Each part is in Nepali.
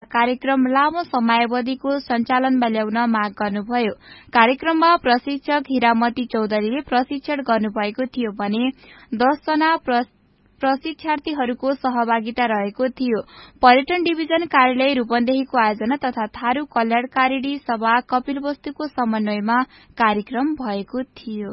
कार्यक्रम लामो समयावधिको सञ्चालनमा ल्याउन माग गर्नुभयो। कार्यक्रममा प्रशिक्षक हिरामती चौधरीले प्रशिक्षण गर्नुभएको थियो भने 10 जना प्रशिक्षार्थीहरूको सहभागिता रहेको थियो। पर्यटन डिभिजन कार्यालय रूपन्देहीको आयोजना तथा थारू कल्याणकारिणी सभा कपिलवस्तुको समन्वयमा कार्यक्रम भएको थियो।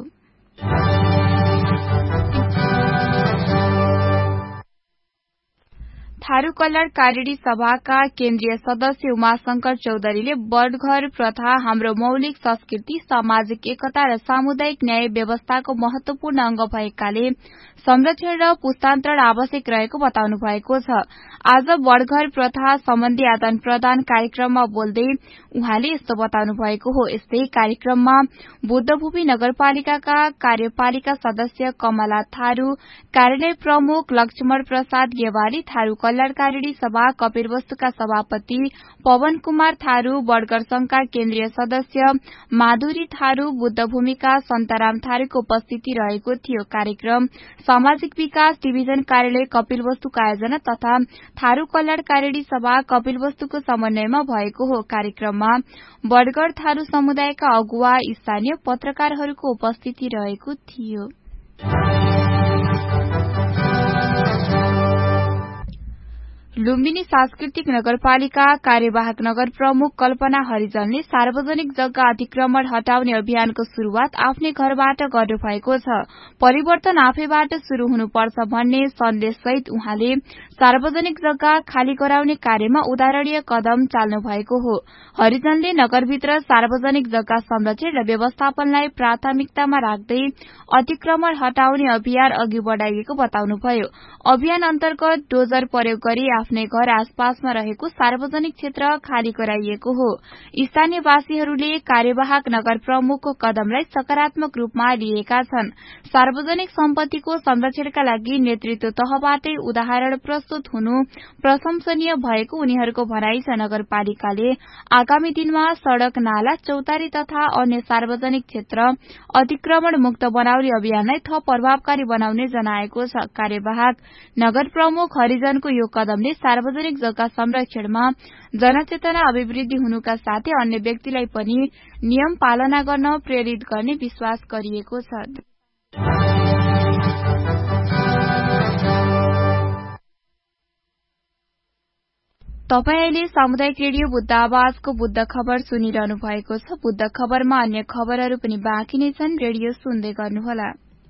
थारू कल्याणकारिणी सभाका केन्द्रीय सदस्य उमाशंकर चौधरीले बटघर प्रथा हाम्रो मौलिक संस्कृति, सामाजिक एकता र सामुदायिक न्याय व्यवस्थाको महत्वपूर्ण अंग भएकाले संरक्षण र पुस्तान्तरण आवश्यक रहेको बताउनु भएको छ। आज बटघर प्रथा सम्बन्धी आदान प्रदान कार्यक्रममा बोल्दै उहाँले यस्तो बताउनु भएको हो। यस्तै कार्यक्रममा बुद्धभूमि नगरपालिकाका कार्यपालिका सदस्य कमला थारू, कार्यालय प्रमुख लक्ष्मण प्रसाद गेवाली, थारू कल्याणकारिणी सभा कपिलवस्तुका सभापति पवन कुमार थारू, बटघर संघका केन्द्रीय सदस्य माधुरी थारू, बुद्धभूमिका सन्ताराम थारूको उपस्थिति रहेको थियो। कार्यक्रम सामाजिक विकास डिभिजन कार्यालय कपिलवस्तुको आयोजना तथा थारू कल्याणकारिणी सभा कपिलवस्तुको समन्वयमा भएको हो। कार्यक्रममा बटघर थारू समुदायका अगुवा, स्थानीय पत्रकारहरूको उपस्थिति रहेको थियो। लुम्बिनी सांस्कृतिक नगरपालिका कार्यवाहक नगर प्रमुख कल्पना हरिजनले सार्वजनिक जग्गा अतिक्रमण हटाउने अभियानको शुरूआत आफ्नै घरबाट गर्नुभएको छ। परिवर्तन आफैबाट शुरू हुनुपर्छ भन्ने सन्देशसहित उहाँले सार्वजनिक जग्गा खाली गराउने कार्यमा उदाहरणीय कदम चाल्नु भएको हो। हरिजनले नगरभित्र सार्वजनिक जग्गा संरक्षण र व्यवस्थापनलाई प्राथमिकतामा राख्दै अतिक्रमण हटाउने अभियान अघि बढ़ाइएको बताउनुभयो। अभियान अन्तर्गत डोजर प्रयोग गरी आफ्नै घर आसपासमा रहेको सार्वजनिक क्षेत्र खाली गराइएको हो। स्थानीयवासीहरूले कार्यवाहक नगर प्रमुखको कदमलाई सकारात्मक रूपमा लिएका छन्। सार्वजनिक सम्पत्तिको संरक्षणका लागि नेतृत्व तहबाटै उदाहरण प्रस्तुत हुनु प्रशंसनीय भएको उनीहरूको भनाइ छ। नगरपालिकाले आगामी दिनमा सड़क, नाला, चौतारी तथा अन्य सार्वजनिक क्षेत्र अतिक्रमण मुक्त बनाउने अभियानलाई थप प्रभावकारी बनाउने जनाएको छ। कार्यवाहक नगर प्रमुख हरिजनको यो कदमले सार्वजनिक जग्गा संरक्षणमा जनचेतना अभिवृद्धि हुनुका साथै अन्य व्यक्तिलाई पनि नियम पालना गर्न प्रेरित गर्ने विश्वास गरिएको छ। तपाई अहिले सामुदायिक रेडियो बुद्ध आवाजको बुद्ध खबर सुनिरहनु भएको छ। बुद्ध खबरमा अन्य खबरहरू पनि बाँकी नै छन्। रेडियो सुन्दै गर्नुहोला।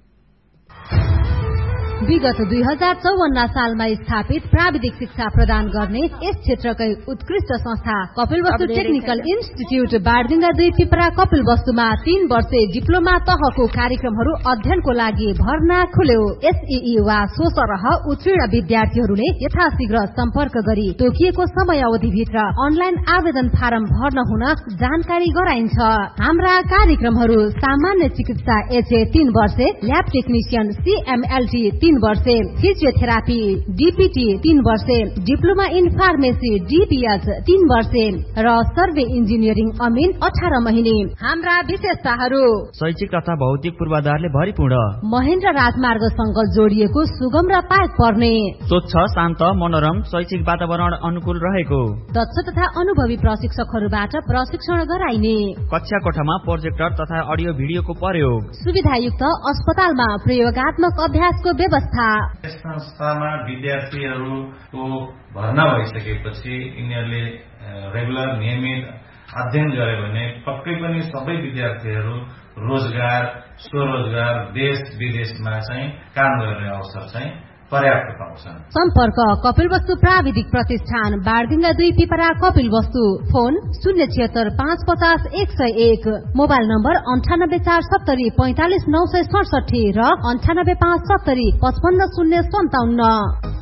विगत 2054 सालमा स्थापित प्राविधिक शिक्षा प्रदान गर्ने यस क्षेत्रकै उत्कृष्ट संस्था कपिलवस्तु टेक्निकल इन्स्टिच्युट बारडुङ्गा 2 पिपरा कपिलवस्तुमा 3 वर्षे डिप्लोमा तहको कार्यक्रमहरू अध्ययनको लागि भर्ना खुल्यो। एसईई वा सोसरह उत्तीर्ण विद्यार्थीहरूले यथाशीघ्र सम्पर्क गरी तोकिएको समयावधिभित्र अनलाइन आवेदन फारम भर्न हुन जानकारी गराइन्छ। हाम्रा कार्यक्रमहरू सामान्य चिकित्सा एचए 3 वर्षे, ल्याब टेक्निशियन सीएमएलटी 3 वर्षे, फिजियोथेरापी डीपीटी 3 वर्षे, डिप्लोमा इन फार्मेसी डीपीएच 3 वर्षे र सर्वे इन्जिनियरिङ अमिन 18 महिने। हाम्रा विशेषताहरू: शैक्षिक तथा भौतिक पूर्वाधारले भरिपूर्ण, महेन्द्र राजमार्गसँग जोडिएको सुगम र पाएक पर्ने, स्वच्छ, शान्त, मनोरम शैक्षिक वातावरण अनुकूल रहेको, दक्ष तथा अनुभवी प्रशिक्षकहरूबाट प्रशिक्षण गराइने, कक्षा कोठामा प्रोजेक्टर तथा अडियो भिडियोको प्रयोग, सुविधायुक्त अस्पतालमा प्रयोगात्मक अभ्यासको व्यवस्था। यस संस्थामा विद्यार्थीहरूको भर्ना भइसकेपछि यिनीहरूले रेगुलर नियमित अध्ययन गरे भने पक्कै पनि सबै विद्यार्थीहरू रोजगार, स्वरोजगार, देश विदेशमा चाहिँ काम गर्ने अवसर चाहिँ पर्याप्त पाउँछन्। सम्पर्क कपिलवस्तु प्राविधिक प्रतिष्ठान बारडुङ्गा 2 Pipra Kapilvastu. Phone 076 550 101, mobile number 9847 45 967 र 98570 55 057।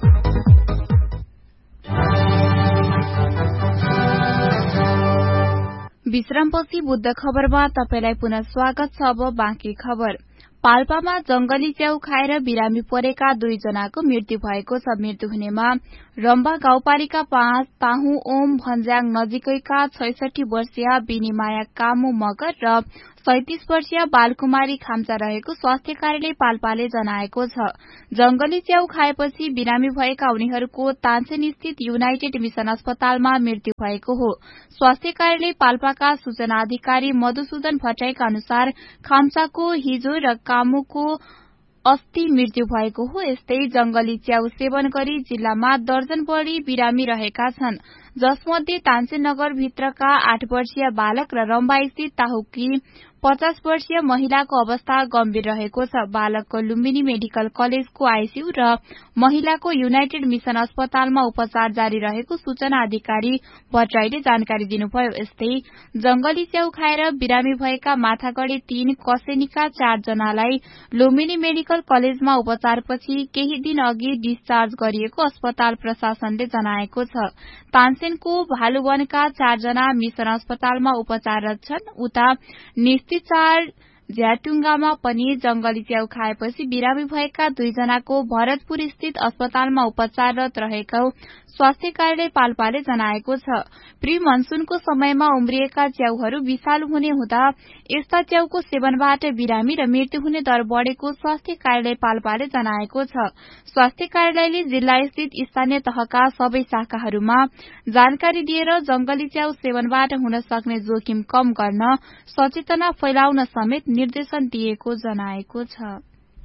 विश्रामपछि बुद्ध खबरमा तपाईलाई पुनः स्वागत छ। अब बाँकी खबर। पाल्पामा जंगली च्याउ खाएर बिरामी परेका 2 जनाको मृत्यु भएको छ। मृत्यु हुनेमा रम्बा गाउँपालिका 5 ताहु ओम भन्ज्याङ नजिकैका 66 वर्षीय बिनीमाया कामु मगर र 37 वर्षीय बालकुमारी खाम्चा रहेको स्वास्थ्य कार्यालय पाल्पाले जनाएको छ। जंगली च्याउ खाएपछि बिरामी भएका उनीहरूको तानसेन स्थित युनाइटेड मिशन अस्पतालमा मृत्यु भएको हो। स्वास्थ्य कार्यालय पाल्पाका सूचना अधिकारी मधुसूदन भट्टराईका अनुसार खाम्चाको हिजो र कामुको अस्ति मृत्यु भएको हो। यस्तै जंगली च्याउ सेवन गरी जिल्लामा दर्जन बढ़ी बिरामी रहेका छन्, जसमध्ये तानसेन नगर भित्रका 8 वर्षीय बालक र रम्बा स्थित ताहुकी 50 वर्षीय महिलाको अवस्था गम्भीर रहेको छ। बालकको लुम्बिनी मेडिकल कलेजको आईसीयू र महिलाको युनाइटेड मिशन अस्पतालमा उपचार जारी रहेको सूचना अधिकारी भट्टराईले जानकारी दिनुभयो। यस्तै जंगली च्याउ खाएर बिरामी भएका माथागढ़े 3, कसेनीका 4 जनालाई लुम्बिनी मेडिकल कलेजमा उपचारपछि केही दिन अघि डिस्चार्ज गरिएको अस्पताल प्रशासनले जनाएको छ। तानसेनको भालुवनका 4 जना मिशन अस्पतालमा उपचाररत छन्। उता निस्तीचार झ्याटुङ्गामा पनि जंगली च्याउ खाएपछि बिरामी भएका 2 जनाको भरतपुर स्थित अस्पतालमा उपचाररत रहेको स्वास्थ्य कार्यालय पाल्पाले जनाएको छ। प्री मनसूनको समयमा उम्रिएका च्याउहरू विषालु हुने हुँदा यस्ता च्याउको सेवनबाट बिरामी र मृत्यु हुने दर बढ़ेको स्वास्थ्य कार्यालय पाल्पाले जनाएको छ। स्वास्थ्य कार्यालयले जिल्ला स्थित स्थानीय तहका सबै शाखाहरूमा जानकारी दिएर जंगली च्याउ सेवनबाट हुन सक्ने जोखिम कम गर्न सचेतना फैलाउन समेत निर्देशन दिएको जनाएको छ।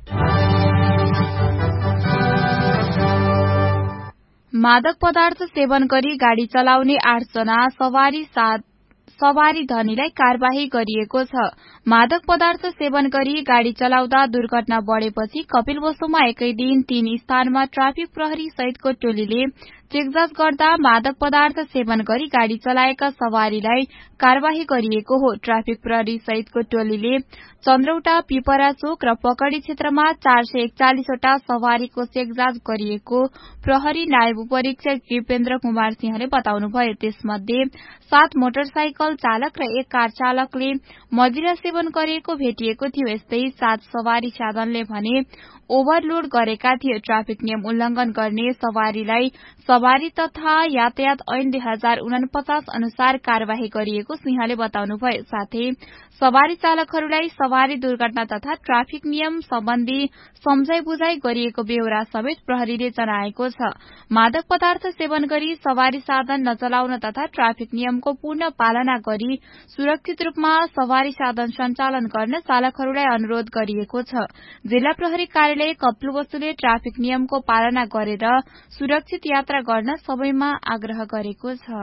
मादक पदार्थ सेवन गरी गाड़ी चलाउने 8 जना सवारी धनीलाई कार्यवाही गरिएको छ। मादक पदार्थ सेवन गरी गाड़ी चलाउँदा दुर्घटना बढ़ेपछि कपिलवस्तुमा एकै दिन 3 स्थानमा ट्राफिक प्रहरी सहितको टोलीले चेकजाँच गर्दा मादक पदार्थ सेवन गरी गाड़ी चलाएका सवारीलाई कार्यवाही गरिएको हो। ट्राफिक प्रहरी सहितको टोलीले चन्द्रौटा, पिपरा चोक र पकड़ी क्षेत्रमा 441 वटा सवारीको चेकजाँच गरिएको प्रहरी नायब परीक्षक रिपेन्द्र कुमार सिंहले बताउनुभयो। त्यसमध्ये 7 मोटरसाइकल चालक र 1 कार चालकले मदिरा सेवन गरिएको भेटिएको थियो। यस्तै 7 सवारी साधनले भने ओभरलोड गरेका थिए। ट्राफिक नियम उल्लंघन गर्ने सवारीलाई सवारी तथा यातायात ऐन 2049 अनुसार कार्यवाही गरिएको सिंहले बताउनुभयो। साथै सवारी चालकहरूलाई सवारी दुर्घटना तथा ट्राफिक नियम सम्बन्धी सम्झाई बुझाई गरिएको बेहोरा समेत प्रहरीले जनाएको छ। मादक पदार्थ सेवन गरी सवारी साधन नचलाउन तथा ट्राफिक नियमको पूर्ण पालना गरी सुरक्षित रूपमा सवारी साधन सञ्चालन गर्न चालकहरूलाई अनुरोध गरिएको छ। जिल्ला प्रहरी कार्यालय कपिलवस्तुले ट्राफिक नियमको पालना गरेर सुरक्षित यात्रा गर्न सबैमा आग्रह गरेको छ।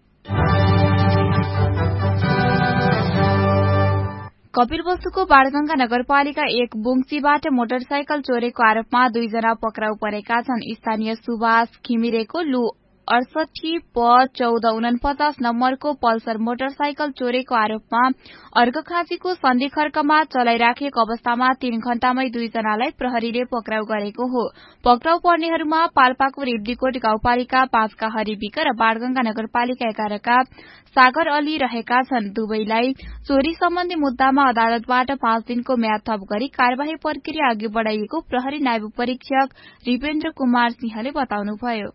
कपिलवस्तुको बाणगंगा नगरपालिका 1 बुङचीबाट मोटरसाइकल चोरेको आरोपमा 2 जना पक्राउ परेका छन्। स्थानीय सुभाष घिमिरेको लु 68 प 1449 नम्बरको पल्सर मोटरसाइकल चोरेको आरोपमा अर्घखाँचीको सन्धिखर्कमा चलाइराखेको अवस्थामा 3 घण्टामै 2 जनालाई प्रहरीले पक्राउ गरेको हो। पक्राउ पर्नेहरूमा पाल्पाको रिब्दीकोट गाउँपालिका 5 का हरिविक र बाणगंगा नगरपालिका 11 का सागर अली रहेका छन्। दुवैलाई चोरी सम्बन्धी मुद्दामा अदालतबाट 5 दिनको म्याद थप गरी कार्यवाही प्रक्रिया अघि बढ़ाइएको प्रहरी नायब परीक्षक रिपेन्द्र कुमार सिंहले बताउनुभयो।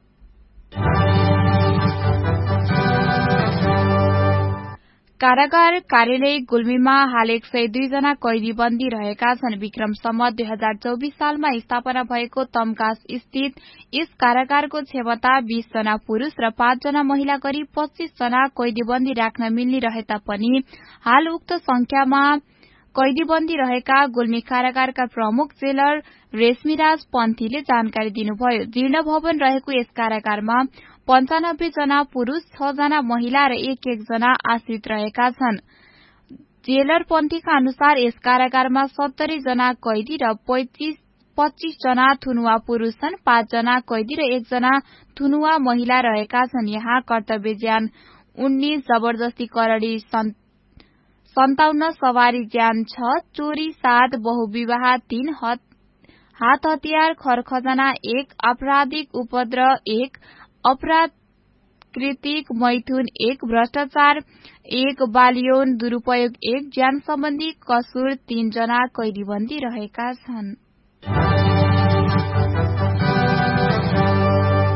कारागार कार्यालय गुल्मीमा हाल 102 जना कैदी बन्दी रहेका छन्। विक्रम सम्वत 2024 सालमा स्थापना भएको तमकास स्थित यस कारागारको क्षमता 20 जना पुरूष र 5 जना महिला गरी 25 जना कैदीबन्दी राख्न मिल्ने रहे तापनि हाल उक्त संख्यामा कैदीबन्दी रहेका गुल्मी कारागारका प्रमुख जेलर रेशमिराज पन्थीले जानकारी दिनुभयो। जीर्ण भवन रहेको यस कारागारमा 95 जना पुरूष, 6 जना महिला र 1 जना आश्रित रहेका छन्। जेलर पन्थीका अनुसार यस कारागारमा 70 जना कैदी र 25 जना थुनुवा पुरूष छन्। 5 जना कैदी र 1 जना थुनुवा महिला रहेका छन्। यहाँ कर्तव्य ज्यान 19, जबरजस्ती करडी 57, सवारी ज्यान 6, चोरी 7, बहुविवाह 3, हात हतियार खरखजना 1, आपराधिक उपद्रव 1, अपराधकृतिक मैथुन 1, भ्रष्टाचार 1, बाल यौन दुरूपयोग 1, ज्यान सम्बन्धी कसुर 3 जना कैदीबन्दी रहेका छन्।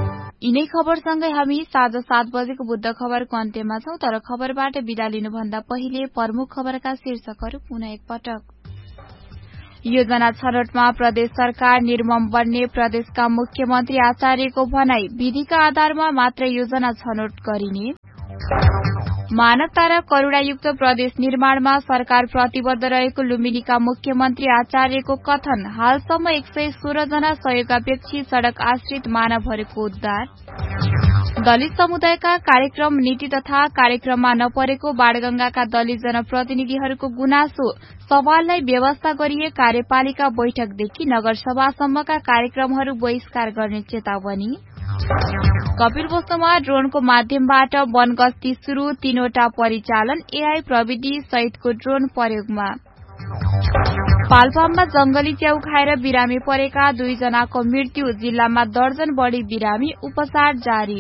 यिनै खबरसँगै हामी साँझ 7 बजेको बुद्ध खबरको अन्त्यमा छौं, तर खबरबाट बिदा लिनुभन्दा पहिले प्रमुख खबरका शीर्षकहरू पुनः एकपटक। योजना छनौटमा प्रदेश सरकार निर्मम बन्ने प्रदेशका मुख्यमन्त्री आचार्यको भनाई, विधिका आधारमा मात्र योजना छनौट गरिने। मानवता र करुणायुक्त प्रदेश निर्माणमा सरकार प्रतिबद्ध रहेको लुम्बिनीका मुख्यमन्त्री आचार्यको कथन। हालसम्म 116 जना सहयोगापेक्षी सड़क आश्रित मानवहरूको उद्धार। दलित समुदायका कार्यक्रम नीति तथा कार्यक्रममा नपरेको बाणगंगाका दलित जनप्रतिनिधिहरूको गुनासो। सवाललाई व्यवस्था गरिए कार्यपालिका बैठकदेखि नगरसभासम्मका कार्यक्रमहरू बहिष्कार गर्ने चेतावनी। कपिलवस्तुमा ड्रोनको माध्यमबाट वन गस्ती शुरू, 3वटा परिचालन एआई प्रविधि सहितको ड्रोन प्रयोगमा। पाल्पामा जंगली च्याउ खाएर बिरामी परेका 2 जनाको मृत्यु, जिल्लामा दर्जन बढ़ी बिरामी, उपचार जारी।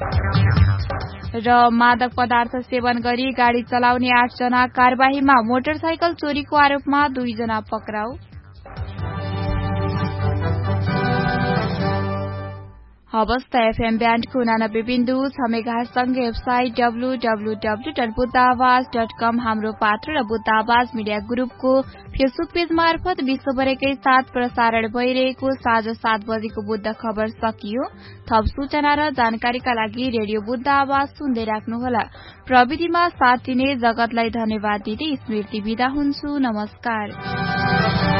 र मादक पदार्थ सेवन गरी गाड़ी चलाउने 8 जना कार्यवाहीमा, मोटरसाइकल चोरीको आरोपमा 2 जना पक्राउ। अवस्था एफएम ब्यान्डको 89.6 मेगाहर्जसँगै वेबसाइट www.buddhaavaz.com, हाम्रो पात्र र बुद्ध आवाज मिडिया ग्रुपको फेसबुक पेज मार्फत विश्वभरकै साथ प्रसारण भइरहेको साँझ 7 बजेको बुद्ध खबर सकियो। थप सूचना र जानकारीका लागि रेडियो बुद्ध आवाज सुन्दै राख्नुहोला। प्रविधिमा साथ दिने जगतलाई धन्यवाद दिँदै स्मृति बिदा हुन्छु। नमस्कार।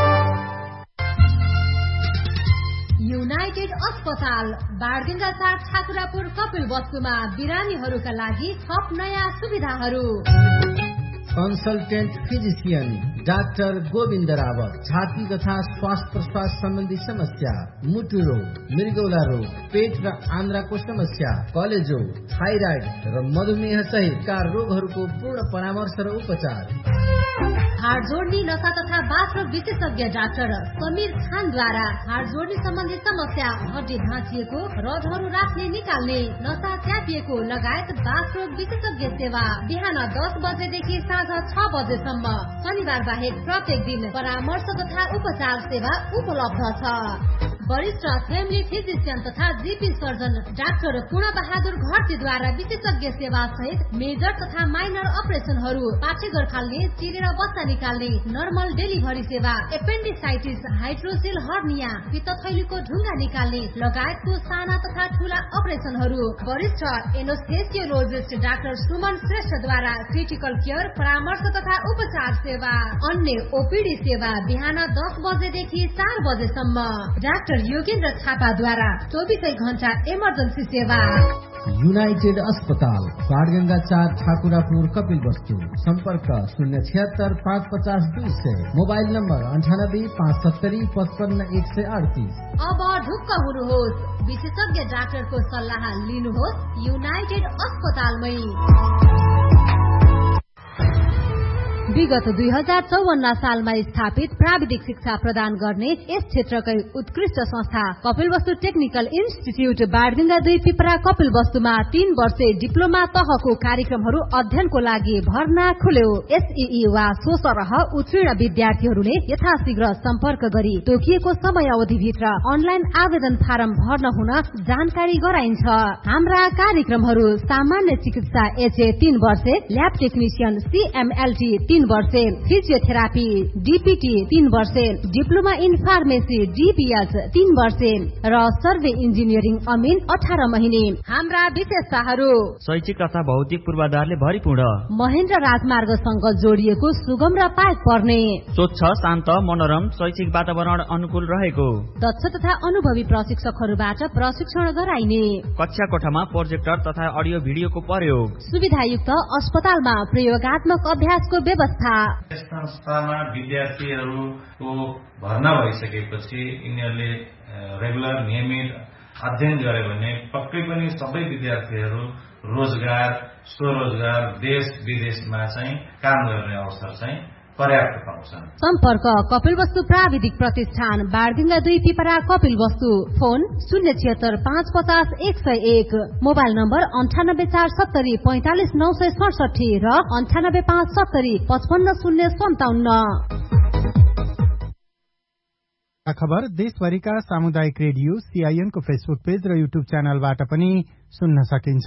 युनाइटेड अस्पताल बाणगंगा 4 ठाकुरापुर कपिलवस्तुमा बिरामीहरूका लागि थप नयाँ सुविधाहरू। Consultant physician doctor Govind Rawat, छाती तथा श्वास प्रश्वास सम्बन्धी समस्या, मुटु रोग, मृगौला रोग, पेट र आन्द्राको समस्या, कलेजो, थाइराइड र मधुमेह सहितका रोगहरूको पूर्ण परामर्श र उपचार। हाड जोड्ने नसा तथा बाथरोग विशेषज्ञ डाक्टर समीर खानद्वारा हाड जोड्ने सम्बन्धी समस्या, हड्डी भाँचिएको, रडहरू राख्ने निकाल्ने, नसा च्यापिएको लगायत बाथरोग विशेषज्ञ सेवा बिहान 10 बजेदेखि साँझ 6 बजेसम्म। शनिबार बाहेक प्रत्येक दिन परामर्श तथा उपचार सेवा उपलब्ध छ। वरिष्ठ फ्यामिली फिजिशियन तथा जीपी सर्जन डाक्टर पूर्ण बहादुर घरतीद्वारा विशेषज्ञ सेवा सहित मेजर तथा माइनर अपरेसनहरू, पाठेघर फाल्ने, चिरेर बच्चा निकाल्ने, नर्मल डेलिभरी सेवा, एपेन्डिसाइटिस, हाइड्रोसेल हर्निया, पित्तथैलीको ढुङ्गा निकाल्ने लगायतको साना तथा ठूला अपरेसनहरू। वरिष्ठ एनेस्थेसियोलोजिस्ट डाक्टर सुमन श्रेष्ठद्वारा क्रिटिकल केयर, परामर्श तथा उपचार सेवा। अन्य ओपीडी सेवा बिहान 10 बजेदेखि 4 बजेसम्म। डाक्टर योगेन्द्र थापाद्वारा 24 घण्टा इमर्जेन्सी सेवा। युनाइटेड अस्पताल बाणगंगा 4 ठाकुरापुर कपिलवस्तु। सम्पर्क 076 550 200, मोबाइल नम्बर 98 570 55 138। अब ढुक्क हुनुहोस्, विशेषज्ञ डाक्टरको सल्लाह लिनुहोस् युनाइटेड अस्पतालमै। विगत 2054 सालमा स्थापित प्राविधिक शिक्षा प्रदान गर्ने यस क्षेत्रकै उत्कृष्ट संस्था कपिलवस्तु टेक्निकल इन्स्टिच्युट बाणगंगा 2 पिपरा कपिलवस्तुमा 3 वर्षे डिप्लोमा तहको कार्यक्रमहरू अध्ययनको लागि भर्ना खुल्यो। एसईई वा सोसरह उत्तीर्ण विद्यार्थीहरूले यथाशीघ्र सम्पर्क गरी तोकिएको समय अवधिभित्र अनलाइन आवेदन फारम भर्न हुन जानकारी गराइन्छ। हाम्रा कार्यक्रमहरू सामान्य चिकित्सा एचए 3 वर्षे, ल्याब टेक्निशियन सीएमएलटी 3 वर्षे, फिजियोथेरापी डीपीटी 3 वर्षे, डिप्लोमा इन फार्मेसी डीपीएच 3 वर्षे र सर्वे इन्जिनियरिङ अमिन 18 महिने। हाम्रा विशेषताहरू: शैक्षिक तथा भौतिक पूर्वाधारले भरिपूर्ण, महेन्द्र राजमार्गसँग जोडिएको सुगम र पाइक पर्ने, स्वच्छ शान्त मनोरम शैक्षिक वातावरण अनुकूल रहेको, दक्ष तथा अनुभवी प्रशिक्षकहरूबाट प्रशिक्षण गराइने, कक्षा कोठामा प्रोजेक्टर तथा अडियो भिडियोको प्रयोग, सुविधायुक्त अस्पतालमा प्रयोगात्मक अभ्यासको व्यवस्था। संस्थामा विद्यार्थीहरूको भर्ना भइसकेपछि यिनीहरूले रेगुलर नियमित अध्ययन गरे भने पक्कै पनि सबै विद्यार्थीहरू रोजगार, स्वरोजगार, देश विदेशमा चाहिँ काम गर्ने अवसर चाहिँ पर्याप्त पाउँछन्। सम्पर्क कपिलवस्तु प्राविधिक प्रतिष्ठान Banganga 2 Pipra Kapilvastu. Phone 076 550 101, mobile number 98470 45 967 र 98570 55 057। खबर देशभरिका सामुदायिक रेडियो CIN को फेसबुक पेज र युट्युब च्यानलबाट पनि सुन्न सकिन्छ।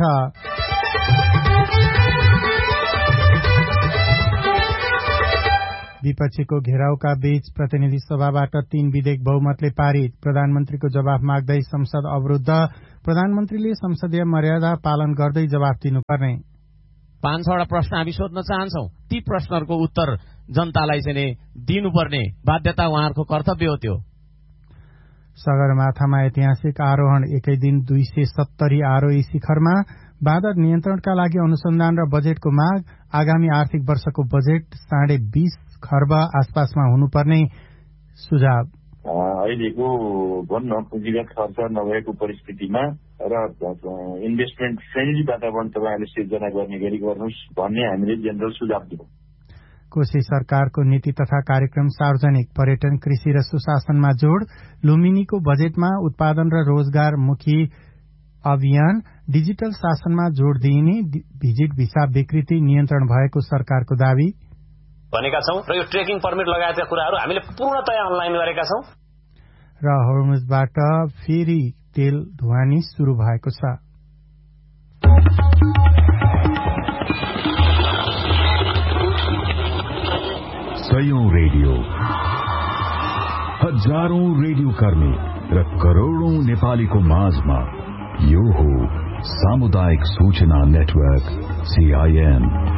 विपक्षीको घेराउका बीच प्रतिनिधि सभाबाट 3 विधेयक बहुमतले पारित। प्रधानमन्त्रीको जवाफ माग्दै संसद अवरुद्ध। प्रधानमन्त्रीले संसदीय मर्यादा पालन गर्दै जवाफ दिनुपर्ने। 5-6 प्रश्न हामी सोध्न चाहन्छौं। ती प्रश्नहरूको उत्तर जनतालाई चाहिँ दिनुपर्ने बाध्यता उहाँहरूको कर्तव्य हो। त्यो सगरमाथामा ऐतिहासिक आरोहण। एकै दिन 270 आरोही शिखरमा। बाँदर नियन्त्रणका लागि अनुसन्धान र बजेटको माग। आगामी आर्थिक वर्षको बजेट 20.5 खर्ब आसपासमा हुनुपर्ने सुझाव। अहिलेको भन्न पुँजीगत खर्च नभएको परिस्थितिमा र इन्भेस्टमेन्ट फ्रेन्डली वातावरण तपाईँहरूले सिर्जना गर्ने गरी गर्नुहोस् भन्ने हामीले जेनरल सुझाव दियौं। कोशी सरकारको नीति तथा कार्यक्रम सार्वजनिक। पर्यटन, कृषि र सुशासनमा जोड़। लुम्बिनीको बजेटमा उत्पादन र रोजगारमुखी अभियान। डिजिटल शासनमा जोड़ दिइने। भिजिट भिसा विकृति नियन्त्रण भएको सरकारको दावी भनेका छौं र यो ट्रेकिङ पर्मिट लगायतका कुराहरू हामीले पूर्णतया अनलाइन गरेका छौं। र हर्मुजबाट फेरि तेल ढुवानी शुरू भएको छ। सयौं रेडियो, हजारौं रेडियो कर्मी र करोड़ौं नेपालीको माझमा यो हो सामुदायिक सूचना नेटवर्क CIN।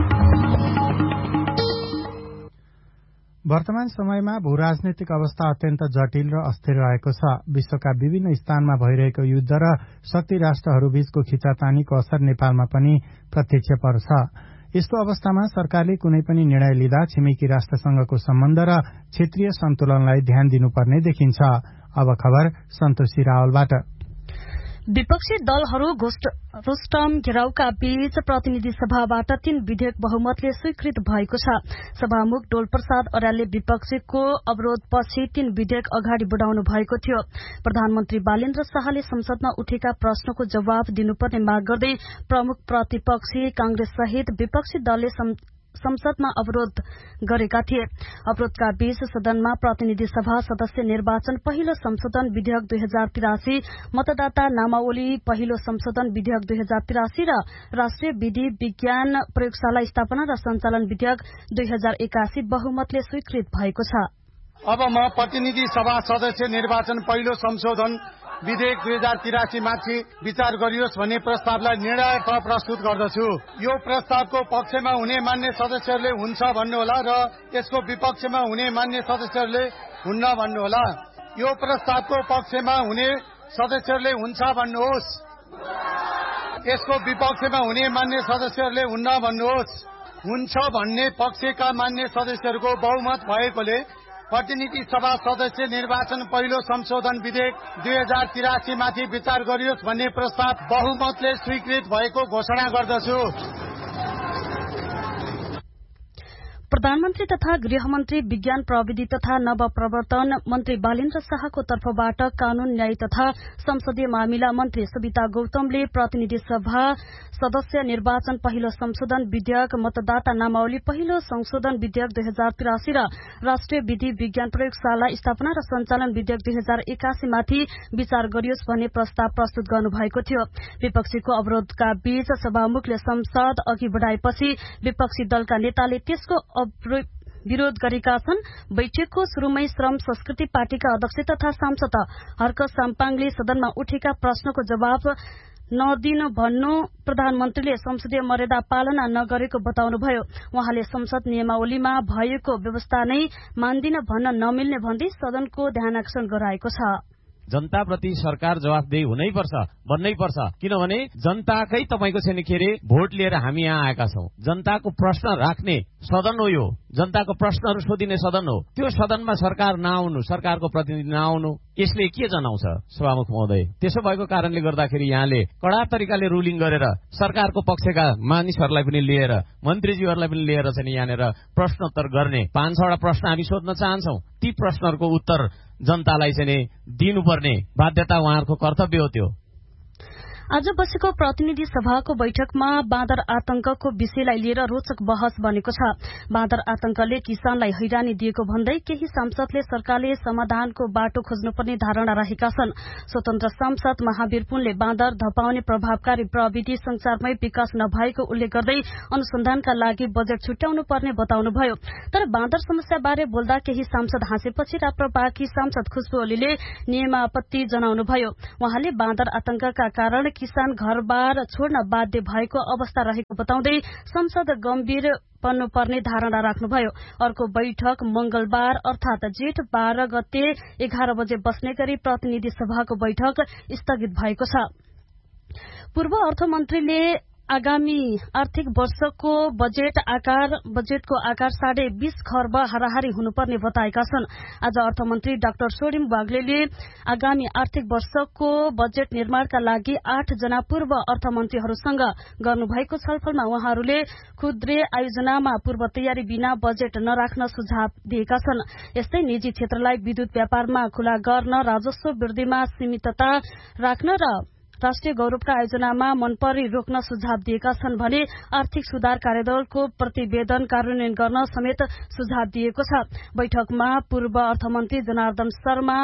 वर्तमान समयमा भूराजनैतिक अवस्था अत्यन्त जटिल र अस्थिर रहेको छ। विश्वका विभिन्न स्थानमा भइरहेको युद्ध र शक्ति राष्ट्रहरूबीचको खिचातानीको असर नेपालमा पनि प्रत्यक्ष पर्छ। यस्तो अवस्थामा सरकारले कुनै पनि निर्णय लिँदा छिमेकी राष्ट्रसँगको सम्बन्ध र क्षेत्रीय सन्तुलनलाई ध्यान दिनुपर्ने देखिन्छ। अब खबर सन्तोषी रावलबाट। विपक्षी दलहरू रुस्टम घेराउका बीच प्रतिनिधि सभाबाट 3 विधेयक बहुमतले स्वीकृत भएको छ। सभामुख डोलप्रसाद अर्यालले विपक्षीको अवरोधपछि 3 विधेयक अगाडि बढ़ाउनु भएको थियो। प्रधानमन्त्री बालेन्द्र शाहले संसदमा उठेका प्रश्नको जवाफ दिनुपर्ने माग गर्दै प्रमुख प्रतिपक्षी कांग्रेस सहित विपक्षी दलले संसदमा अवरोध गरेका थिए। अवरोधका बीच सदनमा प्रतिनिधि सभा सदस्य निर्वाचन पहिलो संशोधन विधेयक 2083, मतदाता नामावली पहिलो संशोधन विधेयक 2083 र राष्ट्रिय विधि विज्ञान प्रयोगशाला स्थापना र सञ्चालन विधेयक 2081 बहुमतले स्वीकृत भएको छ। अब म प्रतिनिधि सभा सदस्य निर्वाचन पहिलो संशोधन विधेयक 2083 माथि विचार गरियोस् भन्ने प्रस्तावलाई निर्णयतः प्रस्तुत गर्दछु। यो प्रस्तावको पक्षमा हुने मान्य सदस्यहरूले हुन्छ भन्नुहोला र यसको विपक्षमा हुने मान्य सदस्यहरूले हुन्न भन्नुहोला। यो प्रस्तावको पक्षमा हुने सदस्यहरूले हुन्छ भन्नुहोस्। यसको विपक्षमा हुने मान्य सदस्यहरूले हुन्न भन्नुहोस्। हुन्छ भन्ने पक्षका मान्य सदस्यहरूको बहुमत भएकोले प्रतिनिधि सभा सदस्य निर्वाचन पहिलो संशोधन विधेयक 2083 माथि विचार गरियोस् भन्ने प्रस्ताव बहुमतले स्वीकृत भएको घोषणा गर्दछु। प्रधानमन्त्री तथा गृहमन्त्री विज्ञान प्रविधि तथा नवप्रवर्तन मन्त्री बालेन्द्र शाहको तर्फबाट कानून न्याय तथा संसदीय मामिला मन्त्री सविता गौतमले प्रतिनिधि सभा सदस्य निर्वाचन पहिलो संशोधन विधेयक, मतदाता नामावली पहिलो संशोधन विधेयक 2083 र राष्ट्रिय विधि विज्ञान प्रयोगशाला स्थापना र सञ्चालन विधेयक 2081 माथि विचार गरियोस् भन्ने प्रस्ताव प्रस्तुत गर्नुभएको थियो। विपक्षीको अवरोधका बीच सभामुखले संसद अघि बढ़ाएपछि विपक्षी दलका नेताले त्यसको विरोध गरेका छन्। बैठकको शुरूमै श्रम संस्कृति पार्टीका अध्यक्ष तथा सांसद हर्क साम्पाङले सदनमा उठेका प्रश्नको जवाब नदिनु भन्नु प्रधानमन्त्रीले संसदीय मर्यादा पालना नगरेको बताउनुभयो। उहाँले संसद नियमावलीमा भएको व्यवस्था नै मान्दिन भन्न नमिल्ने भन्दै सदनको ध्यानाकर्षण गराएको छ। जनताप्रति सरकार जवाफदेही हुनैपर्छ, बन्नैपर्छ। किनभने जनताकै तपाईको छैन के रे भोट लिएर हामी यहाँ आएका छौं। जनताको प्रश्न राख्ने सदन हो यो। जनताको प्रश्नहरू सोधिने सदन हो। त्यो सदनमा सरकार नआउनु, सरकारको प्रतिनिधि नआउनु, यसले के जनाउँछ सभामुख महोदय? त्यसो भएको कारणले गर्दाखेरि यहाँले कडा तरिकाले रुलिङ गरेर सरकारको पक्षका मानिसहरूलाई पनि लिएर, मन्त्रीज्यूहरूलाई पनि लिएर चाहिँ यहाँनिर प्रश्नोत्तर गर्ने 5-6 प्रश्न हामी सोध्न चाहन्छौं। ती प्रश्नहरूको उत्तर जनतालाई चाहिँ दिनुपर्ने बाध्यता उहाँहरूको कर्तव्य हो। त्यो आज बसेको प्रतिनिधि सभाको बैठकमा बाँदर आतंकको विषयलाई लिएर रोचक बहस बनेको छ। बाँदर आतंकले किसानलाई हैरानी दिएको भन्दै केही सांसदले सरकारले समाधानको बाटो खोज्नुपर्ने धारणा राखेका छन्। स्वतन्त्र सांसद महावीर पुनले बाँदर धपाउने प्रभावकारी प्रविधि संचारमै विकास नभएको उल्लेख गर्दै अनुसन्धानका लागि बजेट छुट्याउनु पर्ने बताउनुभयो। तर बाँदर समस्याबारे बोल्दा केही सांसद हाँसेपछि राप्रपाकी सांसद खुशबु ओलीले नियमापत्ति जनाउनुभयो। उहाँले बाँदर आतंकका कारण किसान घरबार छोड्न बाध्य भएको अवस्था रहेको बताउँदै संसद गम्भीर बन्नुपर्ने धारणा राख्नुभयो। अर्को बैठक मंगलबार अर्थात जेठ 12 गते 11 बजे बस्ने गरी प्रतिनिधि सभाको बैठक स्थगित भएको छ। पूर्व अर्थमन्त्रीले आगामी आर्थिक वर्षको बजेटको आकार 20.5 खर्ब हाराहारी हुनुपर्ने बताएका छन्। आज अर्थमन्त्री डाक्टर सोडिम वाग्लेले आगामी आर्थिक वर्षको बजेट निर्माणका लागि 8 जना पूर्व अर्थमन्त्रीहरूसँग गर्नुभएको छलफलमा उहाँहरूले खुद्रे आयोजनामा पूर्व तयारी बिना बजेट नराख्न सुझाव दिएका छन्। यस्तै निजी क्षेत्रलाई विद्युत व्यापारमा खुला गर्न, राजस्व वृद्धिमा सीमितता राख्न र राष्ट्रिय गौरवका आयोजनामा मनपरी रोक्न सुझाव दिएका छन् भने आर्थिक सुधार कार्यदलको प्रतिवेदन कार्यान्वयन गर्न समेत सुझाव दिएको छ। बैठकमा पूर्व अर्थमन्त्री जनार्दन शर्मा,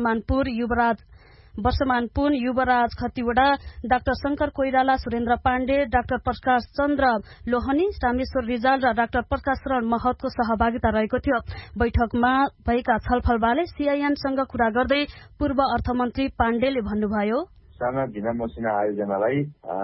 वर्षमान पुन, युवराज खतिवड़ा, डाक्टर शंकर कोइराला, सुरेन्द्र पाण्डे, डाक्टर प्रकाश चन्द्र लोहनी, रामेश्वर रिजाल र डाक्टर प्रकाश शरण महतको सहभागिता रहेको थियो। बैठकमा भएका छलफलबारे सीआईएनसँग कुरा गर्दै पूर्व अर्थमन्त्री पाण्डेले भन्नुभयो, साना ढिना मसिना आयोजनालाई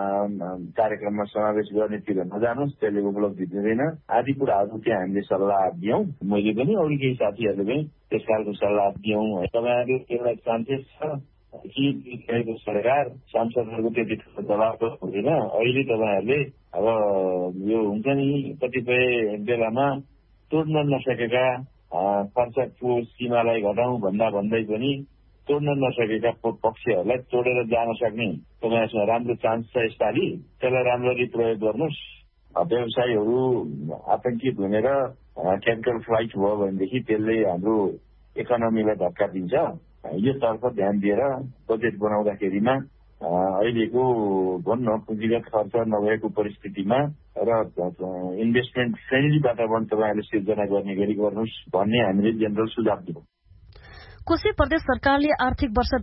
कार्यक्रममा समावेश गर्नेतिर नजानुहोस्, त्यसले उपलब्धि दिँदैन आदि कुराहरू त्यहाँ हामीले सल्लाह दियौं। मैले पनि अरू केही साथीहरूले पनि त्यस खालको सल्लाह दियौं। तपाईँहरू एउटा चान्सेस छ कि सरकार सांसदहरूको त्यति ठुलो दबाव हुँदैन। अहिले तपाईँहरूले अब यो हुन्छ नि कतिपय बेलामा तोड्न नसकेका खर्चको सीमालाई घटाउँ भन्दै पनि तोड्न नसकेका पक्षहरूलाई तोडेर जान सक्ने तपाईँसँग राम्रो चान्स छ यसपालि। त्यसलाई राम्ररी प्रयोग गर्नुहोस्। व्यवसायीहरू आतंकित हुने र क्यापिटल फ्लाइट भयो भनेदेखि त्यसले हाम्रो इकोनोमीलाई धक्का दिन्छ। यो तर्फ ध्यान दिएर बजेट बनाउँदाखेरिमा अहिलेको भन्न पुँजीगत खर्च नभएको परिस्थितिमा र इन्भेस्टमेन्ट फ्रेन्डली वातावरण तपाईँहरूले सिर्जना गर्ने गरी गर्नुहोस् भन्ने हामीले जेनरल सुझाव दियौं। कोशी प्रदेश सरकारले आर्थिक वर्ष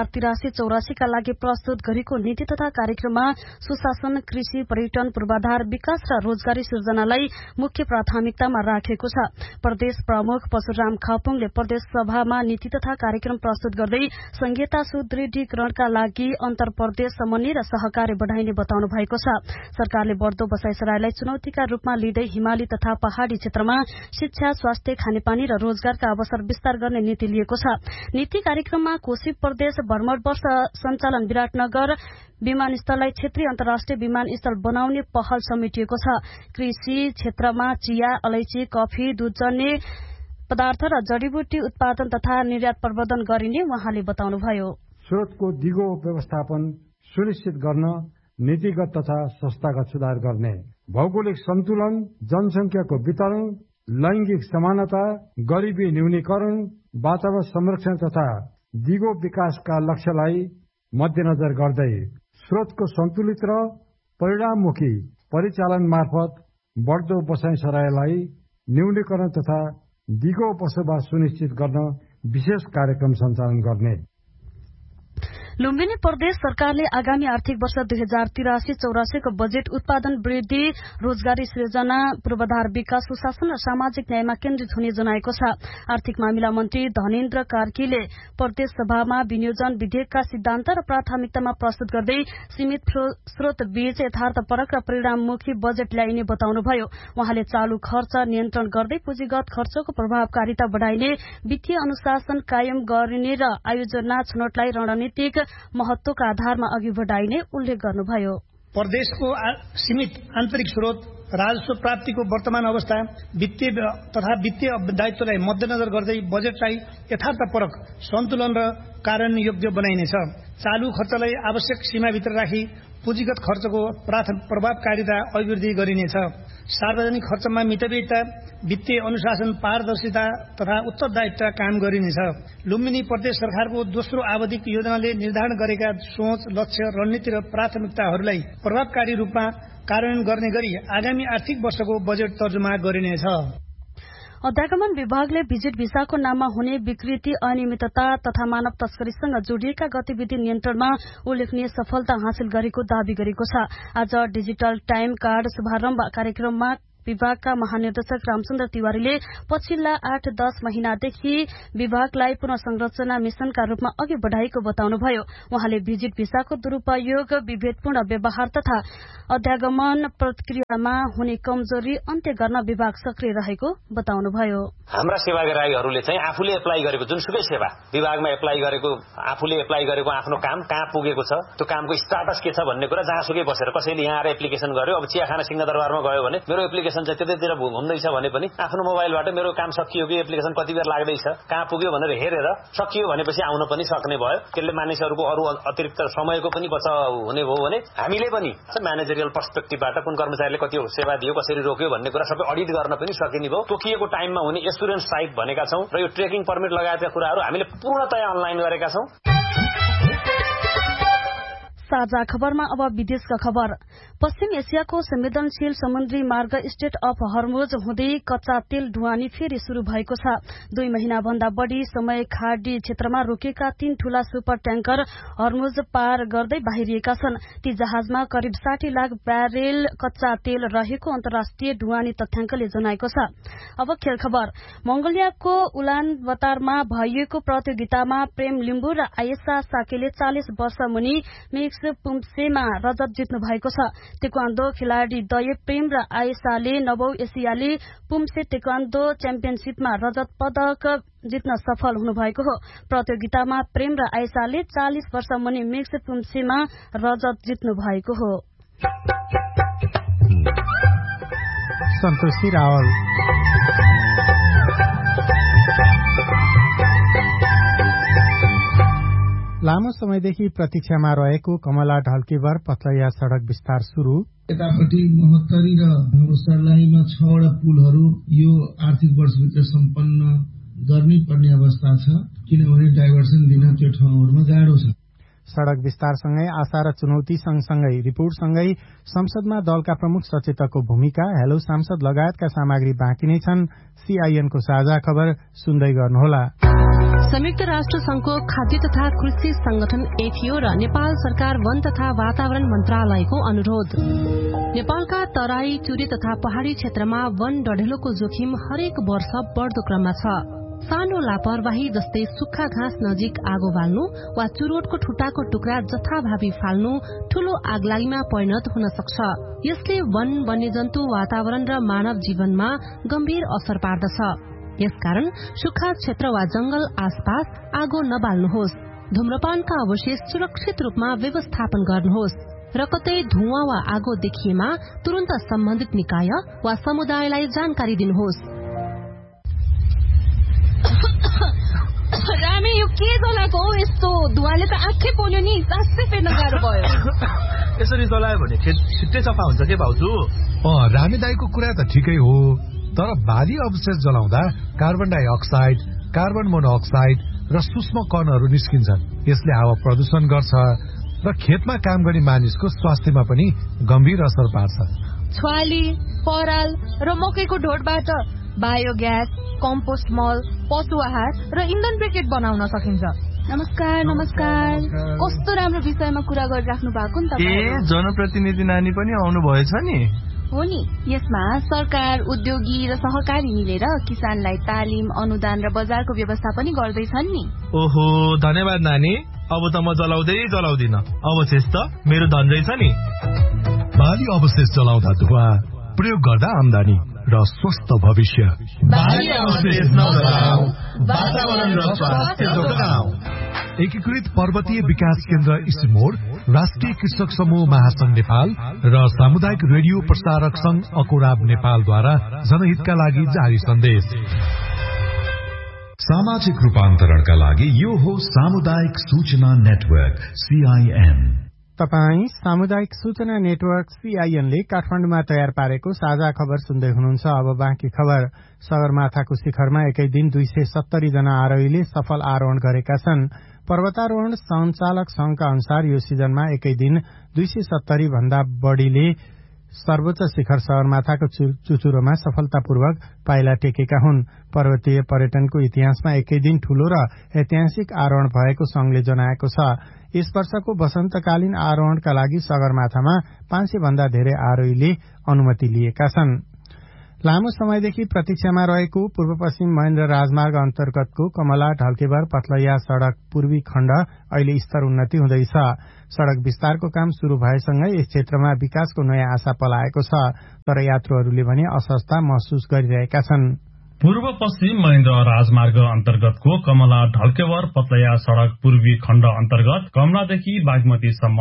2083-84 का लागि प्रस्तुत गरेको नीति तथा कार्यक्रममा सुशासन, कृषि, पर्यटन, पूर्वाधार विकास र रोजगारी सृजनालाई मुख्य प्राथमिकतामा राखेको छ। प्रदेश प्रमुख परशुराम खापुङले प्रदेश सभामा नीति तथा कार्यक्रम प्रस्तुत गर्दै संघीयता सुदृढीकरणका लागि अन्तर प्रदेश समन्वय र सहकार्य बढ़ाइने बताउनु भएको छ। सरकारले बढ्दो बसाइसराईलाई चुनौतीका रूपमा लिँदै हिमाली तथा पहाड़ी क्षेत्रमा शिक्षा, स्वास्थ्य, खानेपानी र रोजगारका अवसर विस्तार गर्ने नीति लिएको छ। नीति कार्यक्रममा कोशी प्रदेश भ्रमण वर्ष सञ्चालन, विराटनगर विमानस्थललाई क्षेत्रीय अन्तर्राष्ट्रिय विमानस्थल बनाउने पहल समेटिएको छ। कृषि क्षेत्रमा चिया, अलैची, कफी, दूधजन्य पदार्थ र जडीबुटी उत्पादन तथा निर्यात प्रवर्धन गरिने उहाँले बताउनुभयो। स्रोतको दिगो व्यवस्थापन सुनिश्चित गर्न, नीतिगत तथा संस्थागत सुधार गर्ने, भौगोलिक सन्तुलन, जनसंख्याको वितरण, लैंगिक समानता, गरिबी न्यूनीकरण, वातावरण संरक्षण तथा दिगो विकासका लक्ष्यलाई मध्यनजर गर्दै स्रोतको सन्तुलित र परिणाममुखी परिचालन मार्फत बढ्दो बसाइसराईलाई न्यूनीकरण तथा दिगो बसोबास सुनिश्चित गर्न विशेष कार्यक्रम सञ्चालन गर्ने। लुम्बिनी प्रदेश सरकारले आगामी आर्थिक वर्ष 2083-84 को बजेट उत्पादन वृद्धि, रोजगारी सृजना, पूर्वाधार विकास, सुशासन र सामाजिक न्यायमा केन्द्रित हुने जनाएको छ। आर्थिक मामिला मन्त्री धनेन्द्र कार्कीले प्रदेश सभामा विनियोजन विधेयकका सिद्धान्त र प्राथमिकतामा प्रस्तुत गर्दै सीमित स्रोत बीच यथार्थपरक र परिणाममुखी बजेट ल्याइने बताउनुभयो। उहाँले चालू खर्च नियन्त्रण गर्दै पुँजीगत खर्चको प्रभावकारिता बढ़ाइने, वित्तीय अनुशासन कायम गरिने र आयोजना छनौटलाई रणनीतिक महत्वका आधारमा अघि बढ़ाइने उल्लेख गर्नुभयो। प्रदेशको सीमित आन्तरिक स्रोत, राजस्व प्राप्तिको वर्तमान अवस्था, वित्तीय तथा वित्तीय दायित्वलाई मध्यनजर गर्दै बजेटलाई यथार्थपरक, सन्तुलन र कार्यान्वयन योग्य बनाइनेछ। चालू खर्चलाई आवश्यक सीमाभित्र राखी पुँजीगत खर्चको प्रभावकारिता अभिवृद्धि गरिनेछ। सार्वजनिक खर्चमा मितव्ययिता, वित्तीय अनुशासन, पारदर्शिता तथा उत्तरदायित्व कायम गरिनेछ। लुम्बिनी प्रदेश सरकारको दोस्रो आवधिक योजनाले निर्धारण गरेका सोच, लक्ष्य, रणनीति र प्राथमिकताहरूलाई प्रभावकारी रूपमा कार्यान्वयन गर्ने गरी आगामी आर्थिक वर्षको बजेट तर्जुमा गरिनेछ। अध्यागमन विभागले भिजिट भिसाको नाममा हुने विकृति, अनियमितता तथा मानव तस्करीसँग जोडिएका गतिविधि नियन्त्रणमा उल्लेखनीय सफलता हासिल गरेको दावी गरेको छ। आज डिजिटल टाइम कार्ड शुभारम्भ कार्यक्रममा विभागका महानिर्देशक रामचन्द्र तिवारीले पछिल्ला 8-10 महिनादेखि विभागलाई पुनः संरचना मिशनका रूपमा अघि बढ़ाएको बताउनुभयो। उहाँले भिजिट भिसाको दुरूपयोग, विभेदपूर्ण व्यवहार तथा अध्यागमन प्रक्रियामा हुने कमजोरी अन्त्य गर्न विभाग सक्रिय रहेको बताउनुभयो। हाम्रा सेवाग्राहीहरूले चाहिँ आफूले एप्लाई गरेको जुनसुकै सेवा विभागमा एप्लाई गरेको, आफूले एप्लाई गरेको आफ्नो काम कहाँ पुगेको छ, त्यो कामको स्टाटस के छ भन्ने कुरा जहाँसुकै बसेर कसैले यहाँ आएर एप्लिकेसन गर्यो। अब चिया खाना सिंहदरबारमा गयो भने मेरो एप्लिकेसन चाहिँ त्यतैतिर घुम्दैछ भने पनि आफ्नो मोबाइलबाट मेरो काम सकियो कि एप्लिकेसन कति बेर लाग्दैछ, कहाँ पुग्यो भनेर हेरेर सकियो भनेपछि आउन पनि सक्ने भयो। त्यसले मानिसहरूको अरू अतिरिक्त समयको पनि बचाव हुने भयो भने हामीले पनि म्यानेजरियल पर्सपेक्टिभबाट कुन कर्मचारीले कति सेवा दियो, कसरी रोक्यो भन्ने कुरा सबै अडिट गर्न पनि सकिने भयो। तोकिएको टाइममा हुने एस्युरेन्स साइट भनेका छौं र यो ट्रेकिङ पर्मिट लगायतका कुराहरू हामीले पूर्णतया अनलाइन गरेका छौं। साझा खबरमा अब विदेशका खबर। पश्चिम एसियाको संवेदनशील समुद्री मार्ग स्ट्रेट अफ हर्मुज हुँदै कच्चा तेल ढुवानी फेरि शुरू भएको छ। 2 महिना भन्दा बढ़ी समय खाडी क्षेत्रमा रोकेका 3 ठूला सुपर ट्याङ्कर हर्मुज पार गर्दै बाहिरिएका छन्। ती जहाजमा करिब 60 लाख ब्यारेल कच्चा तेल रहेको अन्तर्राष्ट्रिय ढुवानी तथ्याङ्कले जनाएको छ। अब खेल खबर। मंगोलियाको उलानबतारमा भइएको प्रतियोगितामा प्रेम लिम्बू र आयेशा साकेले 40 वर्ष मुनि मिक्स पुम्सेमा रजत जित्नु भएको छ। टेक्वान्डो खेलाड़ी दय प्रेम र आयेशाले 9औं एसियाली पुम्से टेक्वान्डो च्याम्पियनशीपमा रजत पदक जित्न सफल हुनुभएको हो। प्रतियोगितामा प्रेम र आयेशाले 40 वर्ष मुनि मिक्स पुम्सेमा रजत जित्नु भएको हो। सन्तोषी रावल। लामो समयदेखि प्रतीक्षामा रहेको कमला ढल्केवर पथलैया सड़क विस्तार शुरू। यतापट्टि महोत्तरी र सर्लाहीमा 6 वटा पुलहरू यो आर्थिक वर्षभित्र सम्पन्न गर्नै पर्ने अवस्था छ, किनभने डाइभर्सन दिन त्यो ठाउँहरूमा गाह्रो छ। सड़क विस्तारसँगै आशा र चुनौती सँगसँगै रिपोर्टसँगै संसदमा दलका प्रमुख सचेतकको भूमिका, हेलो सांसद लगायतका सामग्री बाँकी नै छन्। सीआईएनको साझा खबर सुन्दै गर्नुहोला। संयुक्त राष्ट्र संघको खाद्य तथा कृषि संगठन एफएओ र नेपाल सरकार वन तथा वातावरण मन्त्रालयको अनुरोध। नेपालका तराई, चुरे तथा पहाड़ी क्षेत्रमा वन डढेलोको जोखिम हरेक वर्ष बढ्दो क्रममा छ। सानो लापरवाही जस्तै सुक्खा घाँस नजिक आगो बाल्नु वा चुरोटको ठुटाको टुक्रा जथाभावी फाल्नु ठूलो आगलागीमा परिणत हुन सक्छ। यसले वन, वन्यजन्तु, वातावरण र मानव जीवनमा गम्भीर असर पार्दछ। यसकारण सुक्खा क्षेत्र वा जंगल आसपास आगो नबाल्नुहोस्। धूम्रपानका अवशेष सुरक्षित रूपमा व्यवस्थापन गर्नुहोस् र कतै धुवाँ वा आगो देखिएमा तुरन्त सम्बन्धित निकाय वा समुदायलाई जानकारी दिनुहोस्। रामे यो के जलाएको हो? यस्तो धुवाले त आँखै पोल्यो नि, सासै फेर्न गाह्रो भयो। यसरी जलायो भने छिट्टै सफा हुन्छ के भाउजू? रामे दाईको कुरा त ठिकै हो, तर बाली अवशेष जलाउँदा कार्बन डाइअक्साइड, कार्बन मोनोअक्साइड र सूक्ष्म कणहरू निस्किन्छन्। यसले हावा प्रदूषण गर्छ र खेतमा काम गर्ने मानिसको स्वास्थ्यमा पनि गम्भीर असर पार्छ। छ्वाली, पराल र मकैको ढोडबाट बायोग्यास, कम्पोस्ट मल, पशु आहार र इन्धन ब्रिकेट बनाउन सकिन्छ। नमस्कार। कस्तो राम्रो विषयमा कुरा गरिराख्नु भएको नि तपाईँ। जनप्रतिनिधि नानी पनि आउनु भएछ नि? हो नि। यसमा सरकार, उद्योगी र सहकारी मिलेर किसानलाई तालिम, अनुदान र बजारको व्यवस्था पनि गर्दैछन् नि। ओहो, धन्यवाद नानी। अब त म जलाउँदिन। अवशेष त मेरो धन रहेछ नि। बाली अवशेष जलाउँदा धुवा, प्रयोग गर्दा आमदानी र स्वस्थ भविष्य। बाली अवशेष नजलाऊ, वातावरण र स्वास्थ्य जोगाऊ। एकीकृत पर्वतीय विकास केन्द्र इसिमोड, राष्ट्रिय कृषक समूह महासंघ नेपाल र सामुदायिक रेडियो प्रसारक संघ अकोराब नेपालद्वारा जनहितका लागि जारी सन्देश। सामाजिक रूपान्तरणका लागि यो हो सामुदायिक सूचना नेटवर्क सीआईएन। तपाई सामुदायिक सूचना नेटवर्क CIN ले काठमाडौँमा तयार पारेको साझा खबर सुन्दै हुनुहुन्छ। अब बाँकी खबर। सगरमाथाको शिखरमा एकै दिन 270 जना आरोहीले सफल आरोहण गरेका छन्। पर्वतारोहण सञ्चालक संघका अनुसार यो सिजनमा एकै दिन 270 भन्दा बढ़ीले सर्वोच्च शिखर सगरमाथाको चुचुरोमा सफलतापूर्वक पाइला टेकेका हुन्। पर्वतीय पर्यटनको इतिहासमा एकै दिन ठूलो र ऐतिहासिक आरोहण भएको संघले जनाएको छ। यस वर्षको वसन्तकालीन आरोहणका लागि सगरमाथामा 500 भन्दा धेरै आरोहीले अनुमति लिएका छन्। लामो समयदेखि प्रतीक्षामा रहेको पूर्व पश्चिम महेन्द्र राजमार्ग अन्तर्गतको कमला ढल्केबर पथलैया सड़क पूर्वी खण्ड अहिले स्तर उन्नति हुँदैछ। सड़क विस्तारको काम शुरू भएसँगै यस क्षेत्रमा विकासको नयाँ आशा पलाएको छ, तर यात्रुहरूले भने असहजता महसुस गरिरहेका छन्। पूर्व पश्चिम महेन्द्र राजमार्ग अन्तर्गतको कमला ढल्केवर पतलैया सड़क पूर्वी खण्ड अन्तर्गत कमलादेखि बागमतीसम्म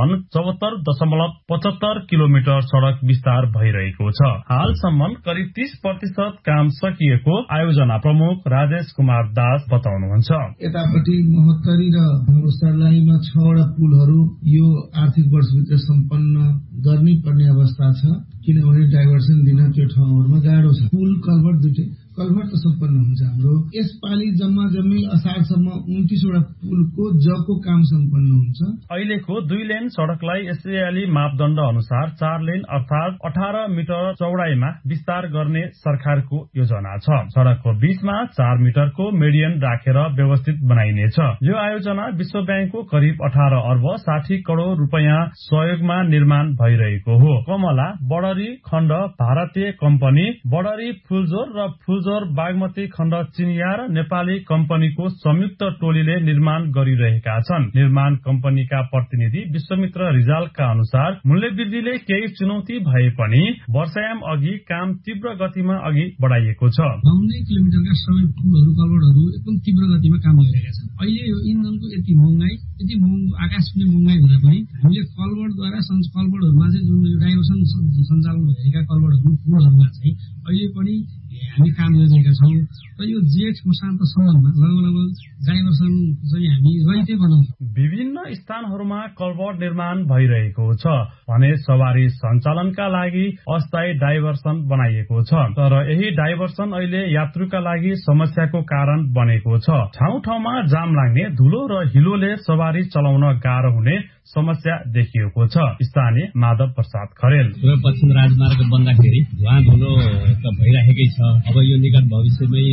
74.75 किलोमिटर सड़क विस्तार भइरहेको छ। हालसम्म करिब 30% काम सकिएको आयोजना प्रमुख राजेश कुमार दास बताउनुहुन्छ। यतापट्टि महोत्तरी र सर्लाहीमा 6 वटा पुलहरू यो आर्थिक वर्षभित्र सम्पन्न गर्नै पर्ने अवस्था छ, किनभने डाइभर्सन दिन त्यो ठाउँहरूमा गाह्रो छ। पुल कल्भर्ट दुईटै कल्भर्ट त सम्पन्न हुन्छ हाम्रो। यसपालि जम्मी असारसम्म 29 वटा पुलको जको काम सम्पन्न हुन्छ। अहिलेको 2 लेन सड़कलाई SALI मापदण्ड अनुसार 4 लेन अर्थात 18 मिटर चौडाईमा विस्तार गर्ने सरकारको योजना छ। सड़कको बीचमा 4 मिटरको मेडियन राखेर व्यवस्थित बनाइनेछ। यो आयोजना विश्व ब्याङ्कको करिब 18 अर्ब 60 करोड़ रुपैयाँ सहयोगमा निर्माण भइरहेको हो। कमला बडरी खण्ड भारतीय कम्पनी बडरी फुलजोर र फुलजोर बागमती खण्ड चिनिया र नेपाली कम्पनीको संयुक्त टोलीले निर्माण गरिरहेका छन्। निर्माण कम्पनीका प्रतिनिधि विश्वमित्र रिजालका अनुसार मूल्य वृद्धिले केही चुनौती भए पनि वर्षायाम अघि काम तीव्र गतिमा अघि बढाइएको छ। 9 किलोमिटरका सबै पुलहरू कल्भर्टहरू एकदम तीव्र गतिमा काम भइरहेका छन्। अहिले यो इन्धनको यति महँगो आकाशले महँगाई हुँदा पनि हामीले कल्भर्टद्वारा कल्भर्टहरूमा चाहिँ जुन डाइभर्सन सञ्चालन भएका कल्भर्टहरू पुलहरूमा चाहिँ अहिले पनि हामी काम गरिरहेका छौँ। र यो जेठ मसान्तसम्ममा लगभग डाइभर्सन चाहिँ हामी रहितै बनाउँछौँ। विभिन्न स्थानहरूमा कल्भर्ट निर्माण भइरहेको छ भने सवारी सञ्चालनका लागि अस्थायी डाइभर्सन बनाइएको छ, तर यही डाइभर्सन अहिले यात्रुका लागि समस्याको कारण बनेको छ। ठाउँ ठाउँमा जाम लाग्ने, धुलो र हिलोले सवारी चलाउन गाह्रो हुने समस्या देखिएको छ। स्थानीय माधव प्रसाद खरेल पूर्व पश्चिम राजमार्ग बन्दाखेरि धुवा धुलो त भइराखेकै छ। अब यो निकट भविष्यमै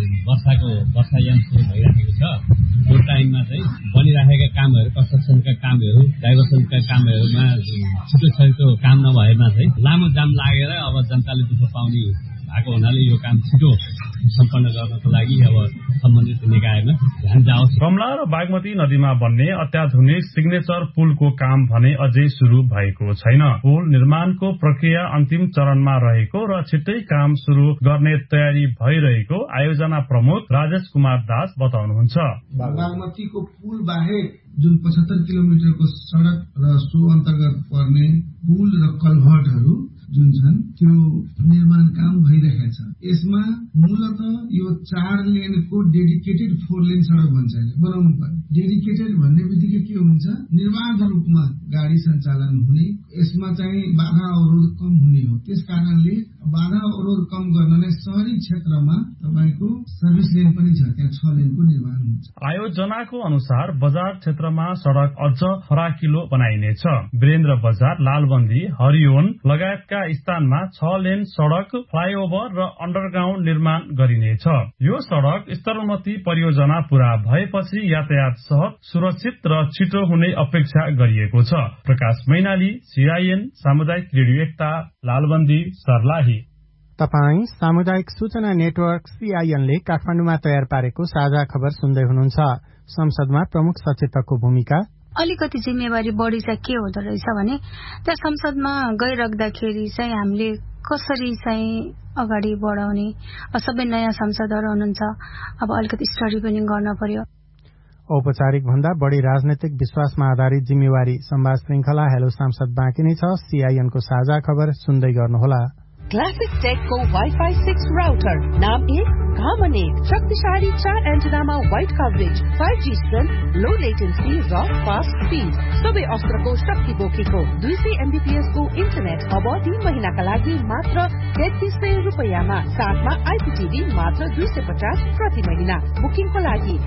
वर्षायाम सुरु भइराखेको छ। त्यो टाइममा चाहिँ बनिराखेका कामहरू, कन्स्ट्रक्सनका कामहरू, डाइभर्सनका कामहरूमा छिटो काम नभएमा चाहिँ लामो जाम लागेर अब जनताले दुःख पाउने भएको हुनाले यो काम छिटो सम्पन्न गर्नको लागि अब सम्बन्धित निकायमा ध्यान जाओस्। कमला र बागमती नदीमा बन्ने अत्याधुनिक सिग्नेचर पुलको काम भने अझै शुरू भएको छैन। पुल निर्माणको प्रक्रिया अन्तिम चरणमा रहेको र छिट्टै काम शुरू गर्ने तयारी भइरहेको आयोजना प्रमुख राजेश कुमार दास बताउनुहुन्छ। बागमतीको पुल बाहेक जुन 75 किलोमिटरको सड़क र सो अन्तर्गत पर्ने पुल र कल्भर्टहरू जुन छन् त्यो निर्माण काम भइरहेको छ। यसमा मूलत यो 4 लेनको डेडिकेटेड 4 लेन सड़क बनाउनु पर्ने। डेडिकेटेड भन्ने बित्तिकै के हुन्छ, निर्बाध रूपमा गाडी सञ्चालन हुने, यसमा चाहिँ बाधा अवरोध कम हुने हो। त्यस कारणले बाधा अवरोध कम गर्नलाई शहरी क्षेत्रमा तपाईको सर्भिस लेन पनि छ, त्यहाँ 6 लेनको निर्माण हुन्छ। आयोजनाको अनुसार बजार क्षेत्रमा सड़क अझ फराकिलो बनाइनेछ। वीरेन्द्र बजार, लालबन्दी, हरिओन लगायतका स्थानमा 6 लेन सड़क, फ्लाइओभर र अन्डरग्राउण्ड निर्माण गरिनेछ। यो सड़क स्तरोन्नति परियोजना पूरा भएपछि यातायात सहज, सुरक्षित र छिटो हुने अपेक्षा गरिएको छ। प्रकाश मैनाली, CIN सामुदायिक रेडियो एकता, लालबन्दी, सर्लाही। तपाई सामुदायिक सूचना नेटवर्क CIN ले काठमाडौँमा तयार पारेको साझा खबर सुन्दै हुनुहुन्छ। संसदमा प्रमुख सचेतकको भूमिका। अलिकति जिम्मेवारी बढी चाहिँ के हुँदो रहेछ भने त्यहाँ संसदमा गइराख्दाखेरि चाहिँ हामीले कसरी चाहिँ अगाडि बढाउने, सबै नयाँ सांसदहरू हुनुहुन्छ, अब अलिकति स्टडी पनि गर्न पर्यो। औपचारिक भन्दा बढी राजनैतिक विश्वासमा आधारित जिम्मेवारी संवाद श्रृंखला हेलो सांसद बाँकी नै छ। CIN को साझा खबर सुन्दै गर्नुहोला। क्लासिक टेकको वाइफाई 6 राउटर, नाम 1, काम 1, शक्तिशाली 4 एन्टेनामा वाइड कभरेज, 5G स्ट्रेन्थ, लो लेटेन्सी र फास्ट स्पिड, सबै अस्त्रको शक्ति बोकेको 200 MBPS को इन्टरनेट अब 3 महिनाका लागि मात्र 3300 रुपैयाँमा, साथमा आइपीटीभी मात्र 250 प्रति महिना। बुकिङको लागि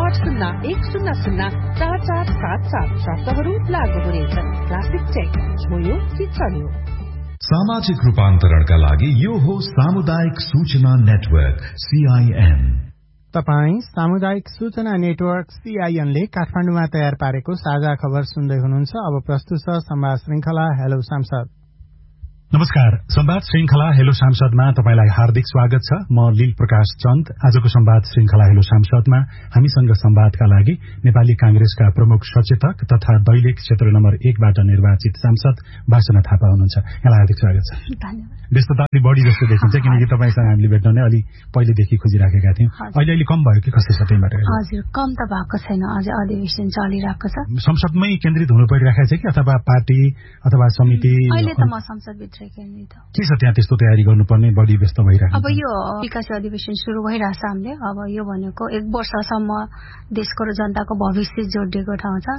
9801004477 शर्तहरू लागू हुनेछन्। क्लासिक टेक, छोयो कि चल्यो। सामाजिक रूपान्तरणका लागि यो हो सामुदायिक सूचना नेटवर्क CIN। तपाई सामुदायिक सूचना नेटवर्क CIN ले काठमाडौँमा तयार पारेको साझा खबर सुन्दै हुनुहुन्छ। अब प्रस्तुत छ संवाद श्रृंखला हेलो सांसद। नमस्कार, संवाद श्रृंखला हेलो सांसदमा तपाईलाई हार्दिक स्वागत छ। म लील प्रकाश चन्द। आजको संवाद श्रृंखला हेलो सांसदमा हामीसँग संवादका लागि नेपाली कांग्रेसका प्रमुख सचेतक तथा दैलेख क्षेत्र नम्बर 1 बाट निर्वाचित सांसद वासना थापा हुनुहुन्छ। यहाँलाई हार्दिक स्वागत छ। धन्यवाद। व्यस्तता अलि बढी जस्तो देखिन्छ किनकि तपाईसँग हामीले भेट्न नै अलि पहिलेदेखि खोजिराखेका थियौं। अहिले कम भयो कि कसै सतैबाट? हजुर, कम त भएको छैन, अझै अधिवेशन चलिरहेको छ। संसदमै केन्द्रित हुनु परिरहेको छ कि अथवा पार्टी अथवा समिति? अहिले त म संसदभित्र केन्द्रित हो। के छ त्यहाँ त्यस्तो तयारी गर्नुपर्ने बढी व्यस्त भइरहेको? अब यो विकास अधिवेशन सुरु भइरहेछ हामीले। अब यो भनेको 1 वर्षसम्म देशको र जनताको भविष्य जोडिएको ठाउँ छ,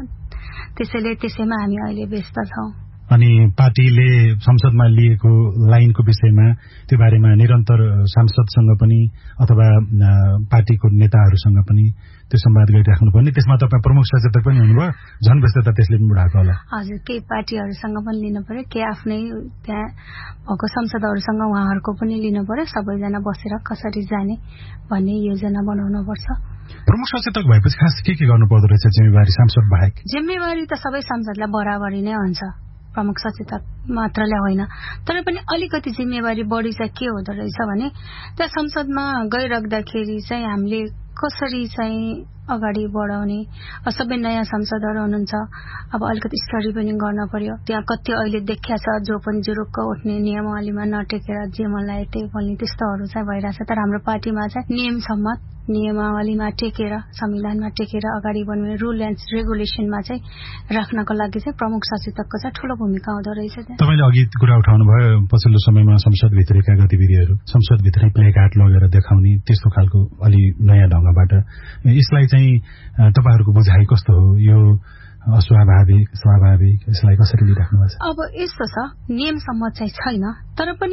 त्यसैमा हामी अहिले व्यस्त छौं। अनि पार्टीले संसदमा लिएको लाइनको विषयमा त्यो बारेमा निरन्तर सांसदसँग पनि अथवा पार्टीको नेताहरूसँग पनि त्यो संवाद गरिराख्नुपर्ने। त्यसमा तपाईँ प्रमुख सचेतक पनि हुनुभयो, झन व्यस्तता त्यसले पनि बढाएको होला। हजुर, केही पार्टीहरूसँग पनि लिनु पर्यो, केही आफ्नै त्यहाँ भएको संसदहरूसँग उहाँहरूको पनि लिनु पर्यो। सबैजना बसेर कसरी जाने भन्ने योजना बनाउनु पर्छ। प्रमुख सचेतक भएपछि खास के गर्नु पर्दो रहेछ जिम्मेवारी सांसद बाहेक? जिम्मेवारी त सबै सांसदलाई बराबरी नै हुन्छ, प्रमुख सचेतक मात्रले होइन। तर पनि अलिकति जिम्मेवारी बढी चाहिँ के हुँदो रहेछ भने त्यहाँ संसदमा गइराख्दाखेरि चाहिँ हामीले कसरी चाहिँ अगाडि बढाउने, सबै नयाँ सांसदहरू हुनुहुन्छ, अब अलिकति स्टडी पनि गर्न पर्यो। त्यहाँ कति अहिले देखिया छ जो पनि जुरुक्क उठ्ने, नियमावलीमा नटेकेर जे मन लाग्यो त्यही बोल्ने, त्यस्तोहरू चाहिँ भइरहेछ। तर हाम्रो पार्टीमा चाहिँ नियम सम्मत नियमावलीमा टेकेर, संविधानमा टेकेर अगाडि बढ्ने, रुल एन्ड रेगुलेसनमा चाहिँ राख्नको लागि चाहिँ प्रमुख सचेतकको चाहिँ ठूलो भूमिका हुँदो रहेछ। तपाईले अघि कुरा उठाउनु भयो पछिल्लो समयमा संसदभित्रका गतिविधिहरू, संसदभित्रै प्लेकार्ड लगेर देखाउने, त्यस्तो खालको अलि नयाँ ढंगबाट यसलाई चाहिँ तपाईहरुको बुझाइ कस्तो हो? यो अस्वाभाविक, स्वाभाविक, यसलाई कसरी लिइराख्नु भएको छ? अब यस्तो छ, नियम सम्मत चाहिँ छैन, तर पनि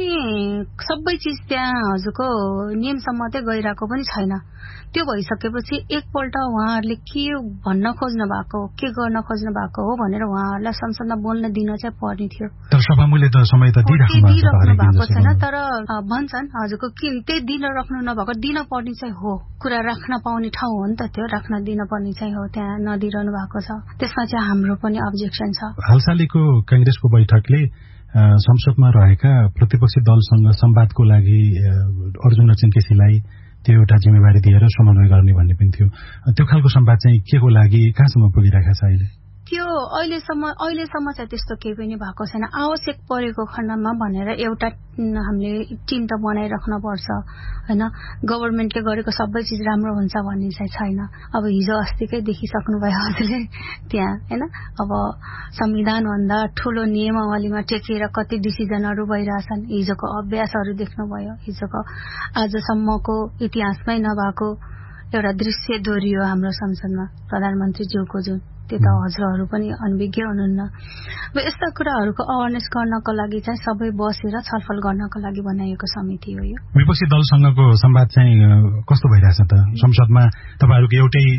सबै चीज त्यहाँ हजुरको नियम सम्मतै गइरहेको पनि छैन। त्यो भइसकेपछि एकपल्ट उहाँहरूले के भन्न खोज्नु भएको, के गर्न खोज्नु भएको हो भनेर उहाँहरूलाई संसदमा बोल्न दिन चाहिँ पर्ने थियो। तर सभामुखले त समय त दिइराख्नु भएको छैन। तर भन्छन् हजुरको के त्यही दिन राख्नु नभएको, दिन पर्ने चाहिँ हो, कुरा राख्न पाउने ठाउँ हो नि त त्यो, राख्न दिन पर्ने चाहिँ हो, त्यहाँ नदिइरहनु भएको छ। त्यसमा चाहिँ हाम्रो पनि अब्जेक्सन छ। हालसालैको कांग्रेसको बैठकले संसदमा रहेका प्रतिपक्षी दलसँग संवादको लागि अर्जुन रचन केसीलाई त्यो एउटा जिम्मेवारी दिएर समन्वय गर्ने भन्ने पनि थियो। त्यो खालको संवाद चाहिँ के को लागि कहाँसम्म पुगिरहेको छ अहिले? त्यो अहिलेसम्म चाहिँ त्यस्तो केही पनि भएको छैन। आवश्यक परेको खण्डमा भनेर एउटा हामीले टिम त बनाइराख्न पर्छ हैन। गभर्नमेन्टले गरेको सबै चीज राम्रो हुन्छ भन्ने चाहिँ छैन। अब हिजो अस्तिकै देखिसक्नु भयो हजुरले त्यहाँ हैन। अब संविधान भन्दा ठूलो नियमावलीमा टेकेर कति डिसिजनहरू भइरहेछन्, हिजोको अभ्यासहरू देख्नुभयो, हिजोको आजसम्मको इतिहासमै नभएको एउटा दृश्य दोहोरियो हाम्रो संसदमा प्रधानमन्त्रीज्यूको जुन, त्यो त हजुरहरू पनि अनभिज्ञ हुनुहुन्न। अब यस्ता कुराहरूको अवेरनेस गर्नको लागि चाहिँ सबै बसेर छलफल गर्नको लागि बनाइएको समिति हो यो। विपक्षी दलसँगको संवाद चाहिँ कस्तो भइरहेछ त? संसदमा तपाईहरुको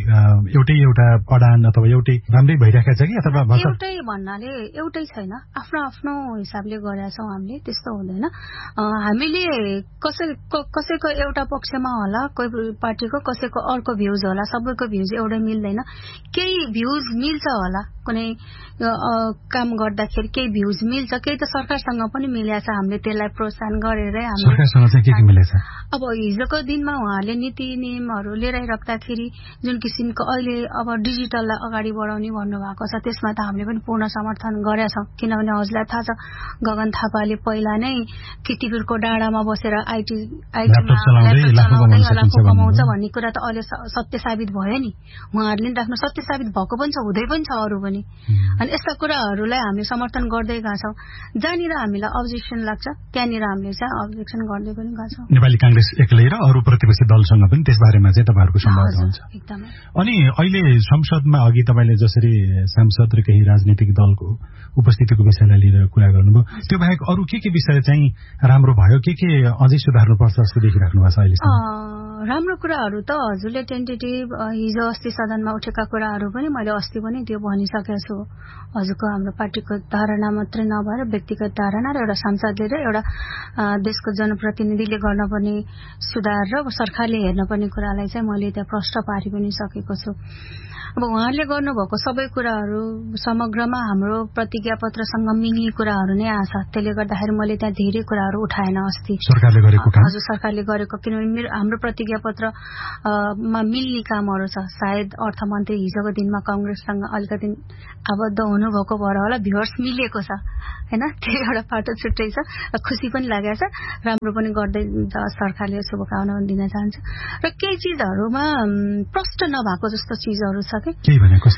एउटा अडान अथवा एउटै राम्रै भइरहेको छ कि अथवा एउटै भन्नाले एउटै छैन, आफ्नो आफ्नो हिसाबले गरेका छौं हामीले, त्यस्तो हुँदैन। हामीले कसैको एउटा पक्षमा होला, कोही पार्टीको कसैको अर्को भ्यूज होला, सबैको भ्यूज एउटै मिल्दैन। केही भ्यूज मिल्छ होला, कुनै काम गर्दाखेरि केही भ्यूज मिल्छ, केही त सरकारसँग पनि मिलेछ। हामीले त्यसलाई प्रोत्साहन गरेरै सरकारसँग चाहिँ के मिलेछ? अब हिजोको दिनमा उहाँहरूले नीति नियमहरू लिएर राख्दाखेरि जुन किसिमको अहिले अब डिजिटललाई अगाडि बढाउने भन्नुभएको छ, त्यसमा त हामीले पनि पूर्ण समर्थन गरेका छौं। किनभने हजुरलाई थाहा छ गगन थापाले पहिला नै किटिपुरको डाँडामा बसेर आइटीमा लाखौं कमाउँछ भन्ने कुरा त अहिले सत्य साबित भयो नि। उहाँहरूले राख्नु सत्य साबित भएको पनि छ, हुँदै पनि छ अरू पनि। अनि यस्ता कुराहरूलाई हामी समर्थन गर्दै गएका छौँ। जहाँनिर हामीलाई अब्जेक्सन लाग्छ त्यहाँनिर हामीले चाहिँ अब्जेक्सन गर्दै पनि गएका छौँ। नेपाली कांग्रेस एक्लै र अरू प्रतिपक्षी दलसँग पनि त्यसबारेमा चाहिँ तपाईँहरूको संवाद हुन्छ। एकदमै। अनि अहिले संसदमा अघि तपाईँले जसरी सांसद र केही राजनीतिक दलको उपस्थितिको विषयलाई लिएर कुरा गर्नुभयो, त्यो बाहेक अरू के विषय चाहिँ राम्रो भयो, के अझै सुधार्नुपर्छ जस्तो देखिराख्नु भएको छ अहिलेसम्म? राम्रो कुराहरू त हजुरले टेन्टेटिभ हिजो अस्ति सदनमा उठेका कुराहरू पनि मैले अस्ति पनि त्यो भनिसकेको छु। हजुरको हाम्रो पार्टीको धारणा मात्रै नभएर व्यक्तिगत धारणा र एउटा सांसदले र एउटा देशको जनप्रतिनिधिले गर्नुपर्ने सुधार र सरकारले हेर्नुपर्ने कुरालाई चाहिँ मैले त्यहाँ प्रश्न पारि पनि सकेको छु। अब उहाँहरूले गर्नुभएको सबै कुराहरू समग्रमा हाम्रो प्रतिज्ञा पत्रसँग मिल्ने कुराहरू नै आछ। त्यसले गर्दाखेरि मैले त्यहाँ धेरै कुराहरू उठाएन अस्ति सरकारले गरेको काम। हजुर सरकारले गरेको, किनभने हाम्रो प्रतिज्ञा पत्रमा मिल्ने कामहरू छ। सायद अर्थमन्त्री हिजोको दिनमा कांग्रेससँग अलिकति आबद्ध हुनुभएको भएर होला भ्युअर्स मिलेको छ हैन, त्यो एउटा पाटो छुट्टै छ। खुसी पनि लागेको छ, राम्रो पनि गर्दै सरकारले शुभकामना पनि दिन चाहन्छु। र केही चिजहरूमा प्रष्ट नभएको जस्तो चिजहरू छ कि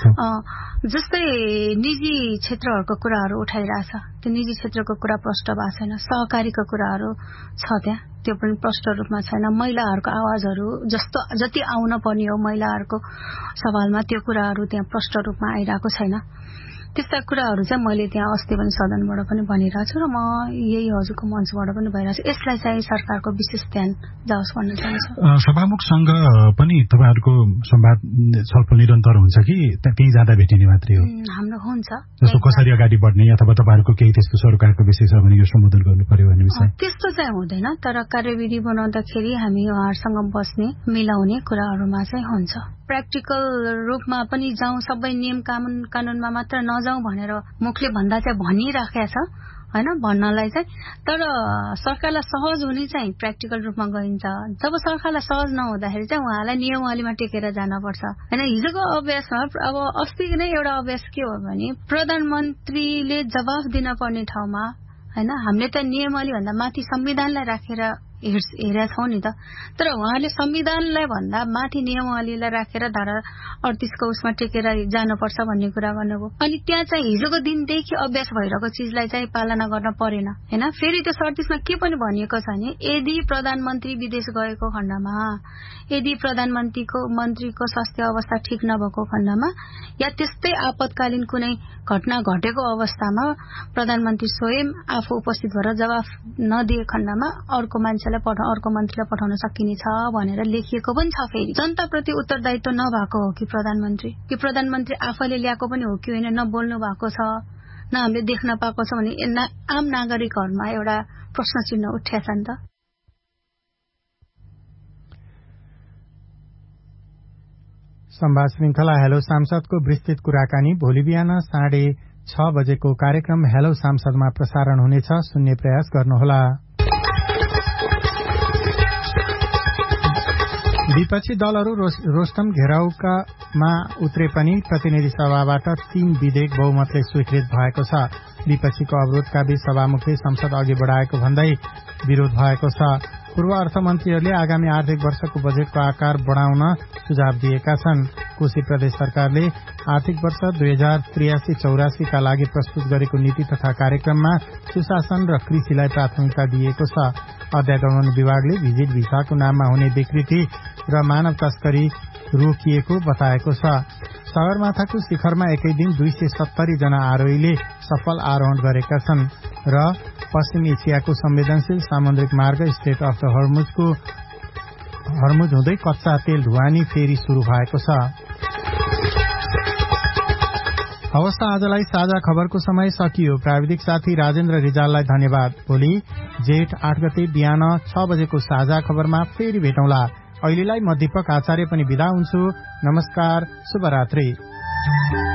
जस्तै निजी क्षेत्रहरूको कुराहरू उठाइरहेछ, त्यो निजी क्षेत्रको कुरा प्रष्ट भएको छैन। सहकारीको कुराहरू छ त्यहाँ, त्यो पनि प्रष्ट रूपमा छैन। महिलाहरूको आवाजहरू जति आउन पर्ने हो महिलाहरूको सवालमा त्यो कुराहरू त्यहाँ प्रष्ट रूपमा आइरहेको छैन। त्यस्ता कुराहरू चाहिँ मैले त्यहाँ अस्ति पनि सदनबाट पनि भनिरहेको छु र म यही हजुरको मञ्चबाट पनि भइरहेको छु। यसलाई चाहिँ सरकारको विशेष ध्यान जाओस् भन्न चाहन्छु। सभामुखसँग पनि तपाईँहरूको संवाद छलफल निरन्तर हुन्छ कि त्यही जाँदा भेटिने मात्रै हो? हाम्रो हुन्छ, जस्तो कसरी अगाडि बढ्ने अथवा तपाईँहरूको केही त्यस्तो सरकारको विषय छ भने यो सम्बोधन गर्नु पर्यो भन्ने विषय त्यस्तो चाहिँ हुँदैन। तर कार्यविधि बनाउँदाखेरि हामी उहाँहरूसँग बस्ने मिलाउने कुराहरूमा चाहिँ हुन्छ। प्र्याक्टिकल रूपमा पनि जाउँ, सबै नियम कानूनमा मात्र नजाउँ भनेर मुखले भन्दा चाहिँ भनिराखेको छ हैन, भन्नलाई चाहिँ। तर सरकारलाई सहज हुने चाहिँ प्र्याक्टिकल रूपमा गइन्छ। जब सरकारलाई सहज नहुँदाखेरि चाहिँ उहाँलाई नियमावलीमा टेकेर जानुपर्छ हैन। हिजोको अभ्यासमा अब अस्ति नै एउटा अभ्यास के हो भने प्रधानमन्त्रीले जवाफ दिन पर्ने ठाउँमा हैन हामीले त नियमावली भन्दा माथि संविधानलाई राखेर हेरेका छौं नि त। तर उहाँले संविधानलाई भन्दा माथि नियमावलीलाई राखेर धारा 38 को उसमा टेकेर जानुपर्छ भन्ने कुरा गर्नुभयो। अनि त्यहाँ चाहिँ हिजोको दिनदेखि अभ्यास भइरहेको चिजलाई चाहिँ पालना गर्न परेन हैन। फेरि त्यो 38 मा के पनि भनिएको छ भने यदि प्रधानमन्त्री विदेश गएको खण्डमा, यदि मन्त्रीको स्वास्थ्य अवस्था ठिक नभएको खण्डमा या त्यस्तै आपतकालीन कुनै घटना घटेको अवस्थामा प्रधानमन्त्री स्वयं आफू उपस्थित भएर जवाफ नदिए खण्डमा अर्को मन्त्रीलाई पठाउन सकिनेछ भनेर लेखिएको पनि छ। फेरि जनताप्रति उत्तरदायित्व नभएको हो कि प्रधानमन्त्री आफैले ल्याएको पनि हो कि होइन, नबोल्नु भएको छ, न हामीले देख्न पाएको छ भने आम नागरिकहरूमा एउटा प्रश्न चिन्ह उठेछ नि त। संवाद श्रृंखला हेलो सांसदको विस्तृत कुराकानी भोलि बिहान 6:30 बजेको कार्यक्रम हेलो सांसदमा प्रसारण हुनेछ, सुन्ने प्रयास गर्नुहोला। विपक्षी दलहरू रोस्टम घेराउमा उत्रे पनि प्रतिनिधि सभाबाट 3 विधेयक बहुमतले स्वीकृत भएको छ। विपक्षीको अवरोधका बीच सभामुखले संसद अघि बढाएको भन्दै विरोध भएको छ। पूर्व अर्थमन्त्रीहरूले आगामी आर्थिक वर्षको बजेटको आकार बढ़ाउन सुझाव दिएका छन्। कोशी प्रदेश सरकारले आर्थिक वर्ष 2083-84 का लागि प्रस्तुत गरेको नीति तथा कार्यक्रममा सुशासन र कृषिलाई प्राथमिकता दिएको छ। अध्यागमन विभागले भिजिट भिसाको नाममा हुने विकृति र मानव तस्करी रोकिएको बताएको छ। सगरमाथाको शिखरमा एकै दिन 270 जना आरोहीले सफल आरोहण गरेका छन् र पश्चिम एसियाको संवेदनशील सामुद्रिक मार्ग स्ट्रेट अफ द हर्मुज हुँदै कच्चा तेल ढुवानी फेरि शुरू भएको छ। हवस् त आजलाई साझा खबरको समय सकियो। प्राविधिक साथी राजेन्द्र रिजाललाई धन्यवाद। भोलि जेठ 8 गते बिहान 6 बजेको साझा खबरमा फेरि भेटौँला। अहिलेलाई म दीपक आचार्य पनि बिदा हुन्छु। नमस्कार, शुभरात्रि।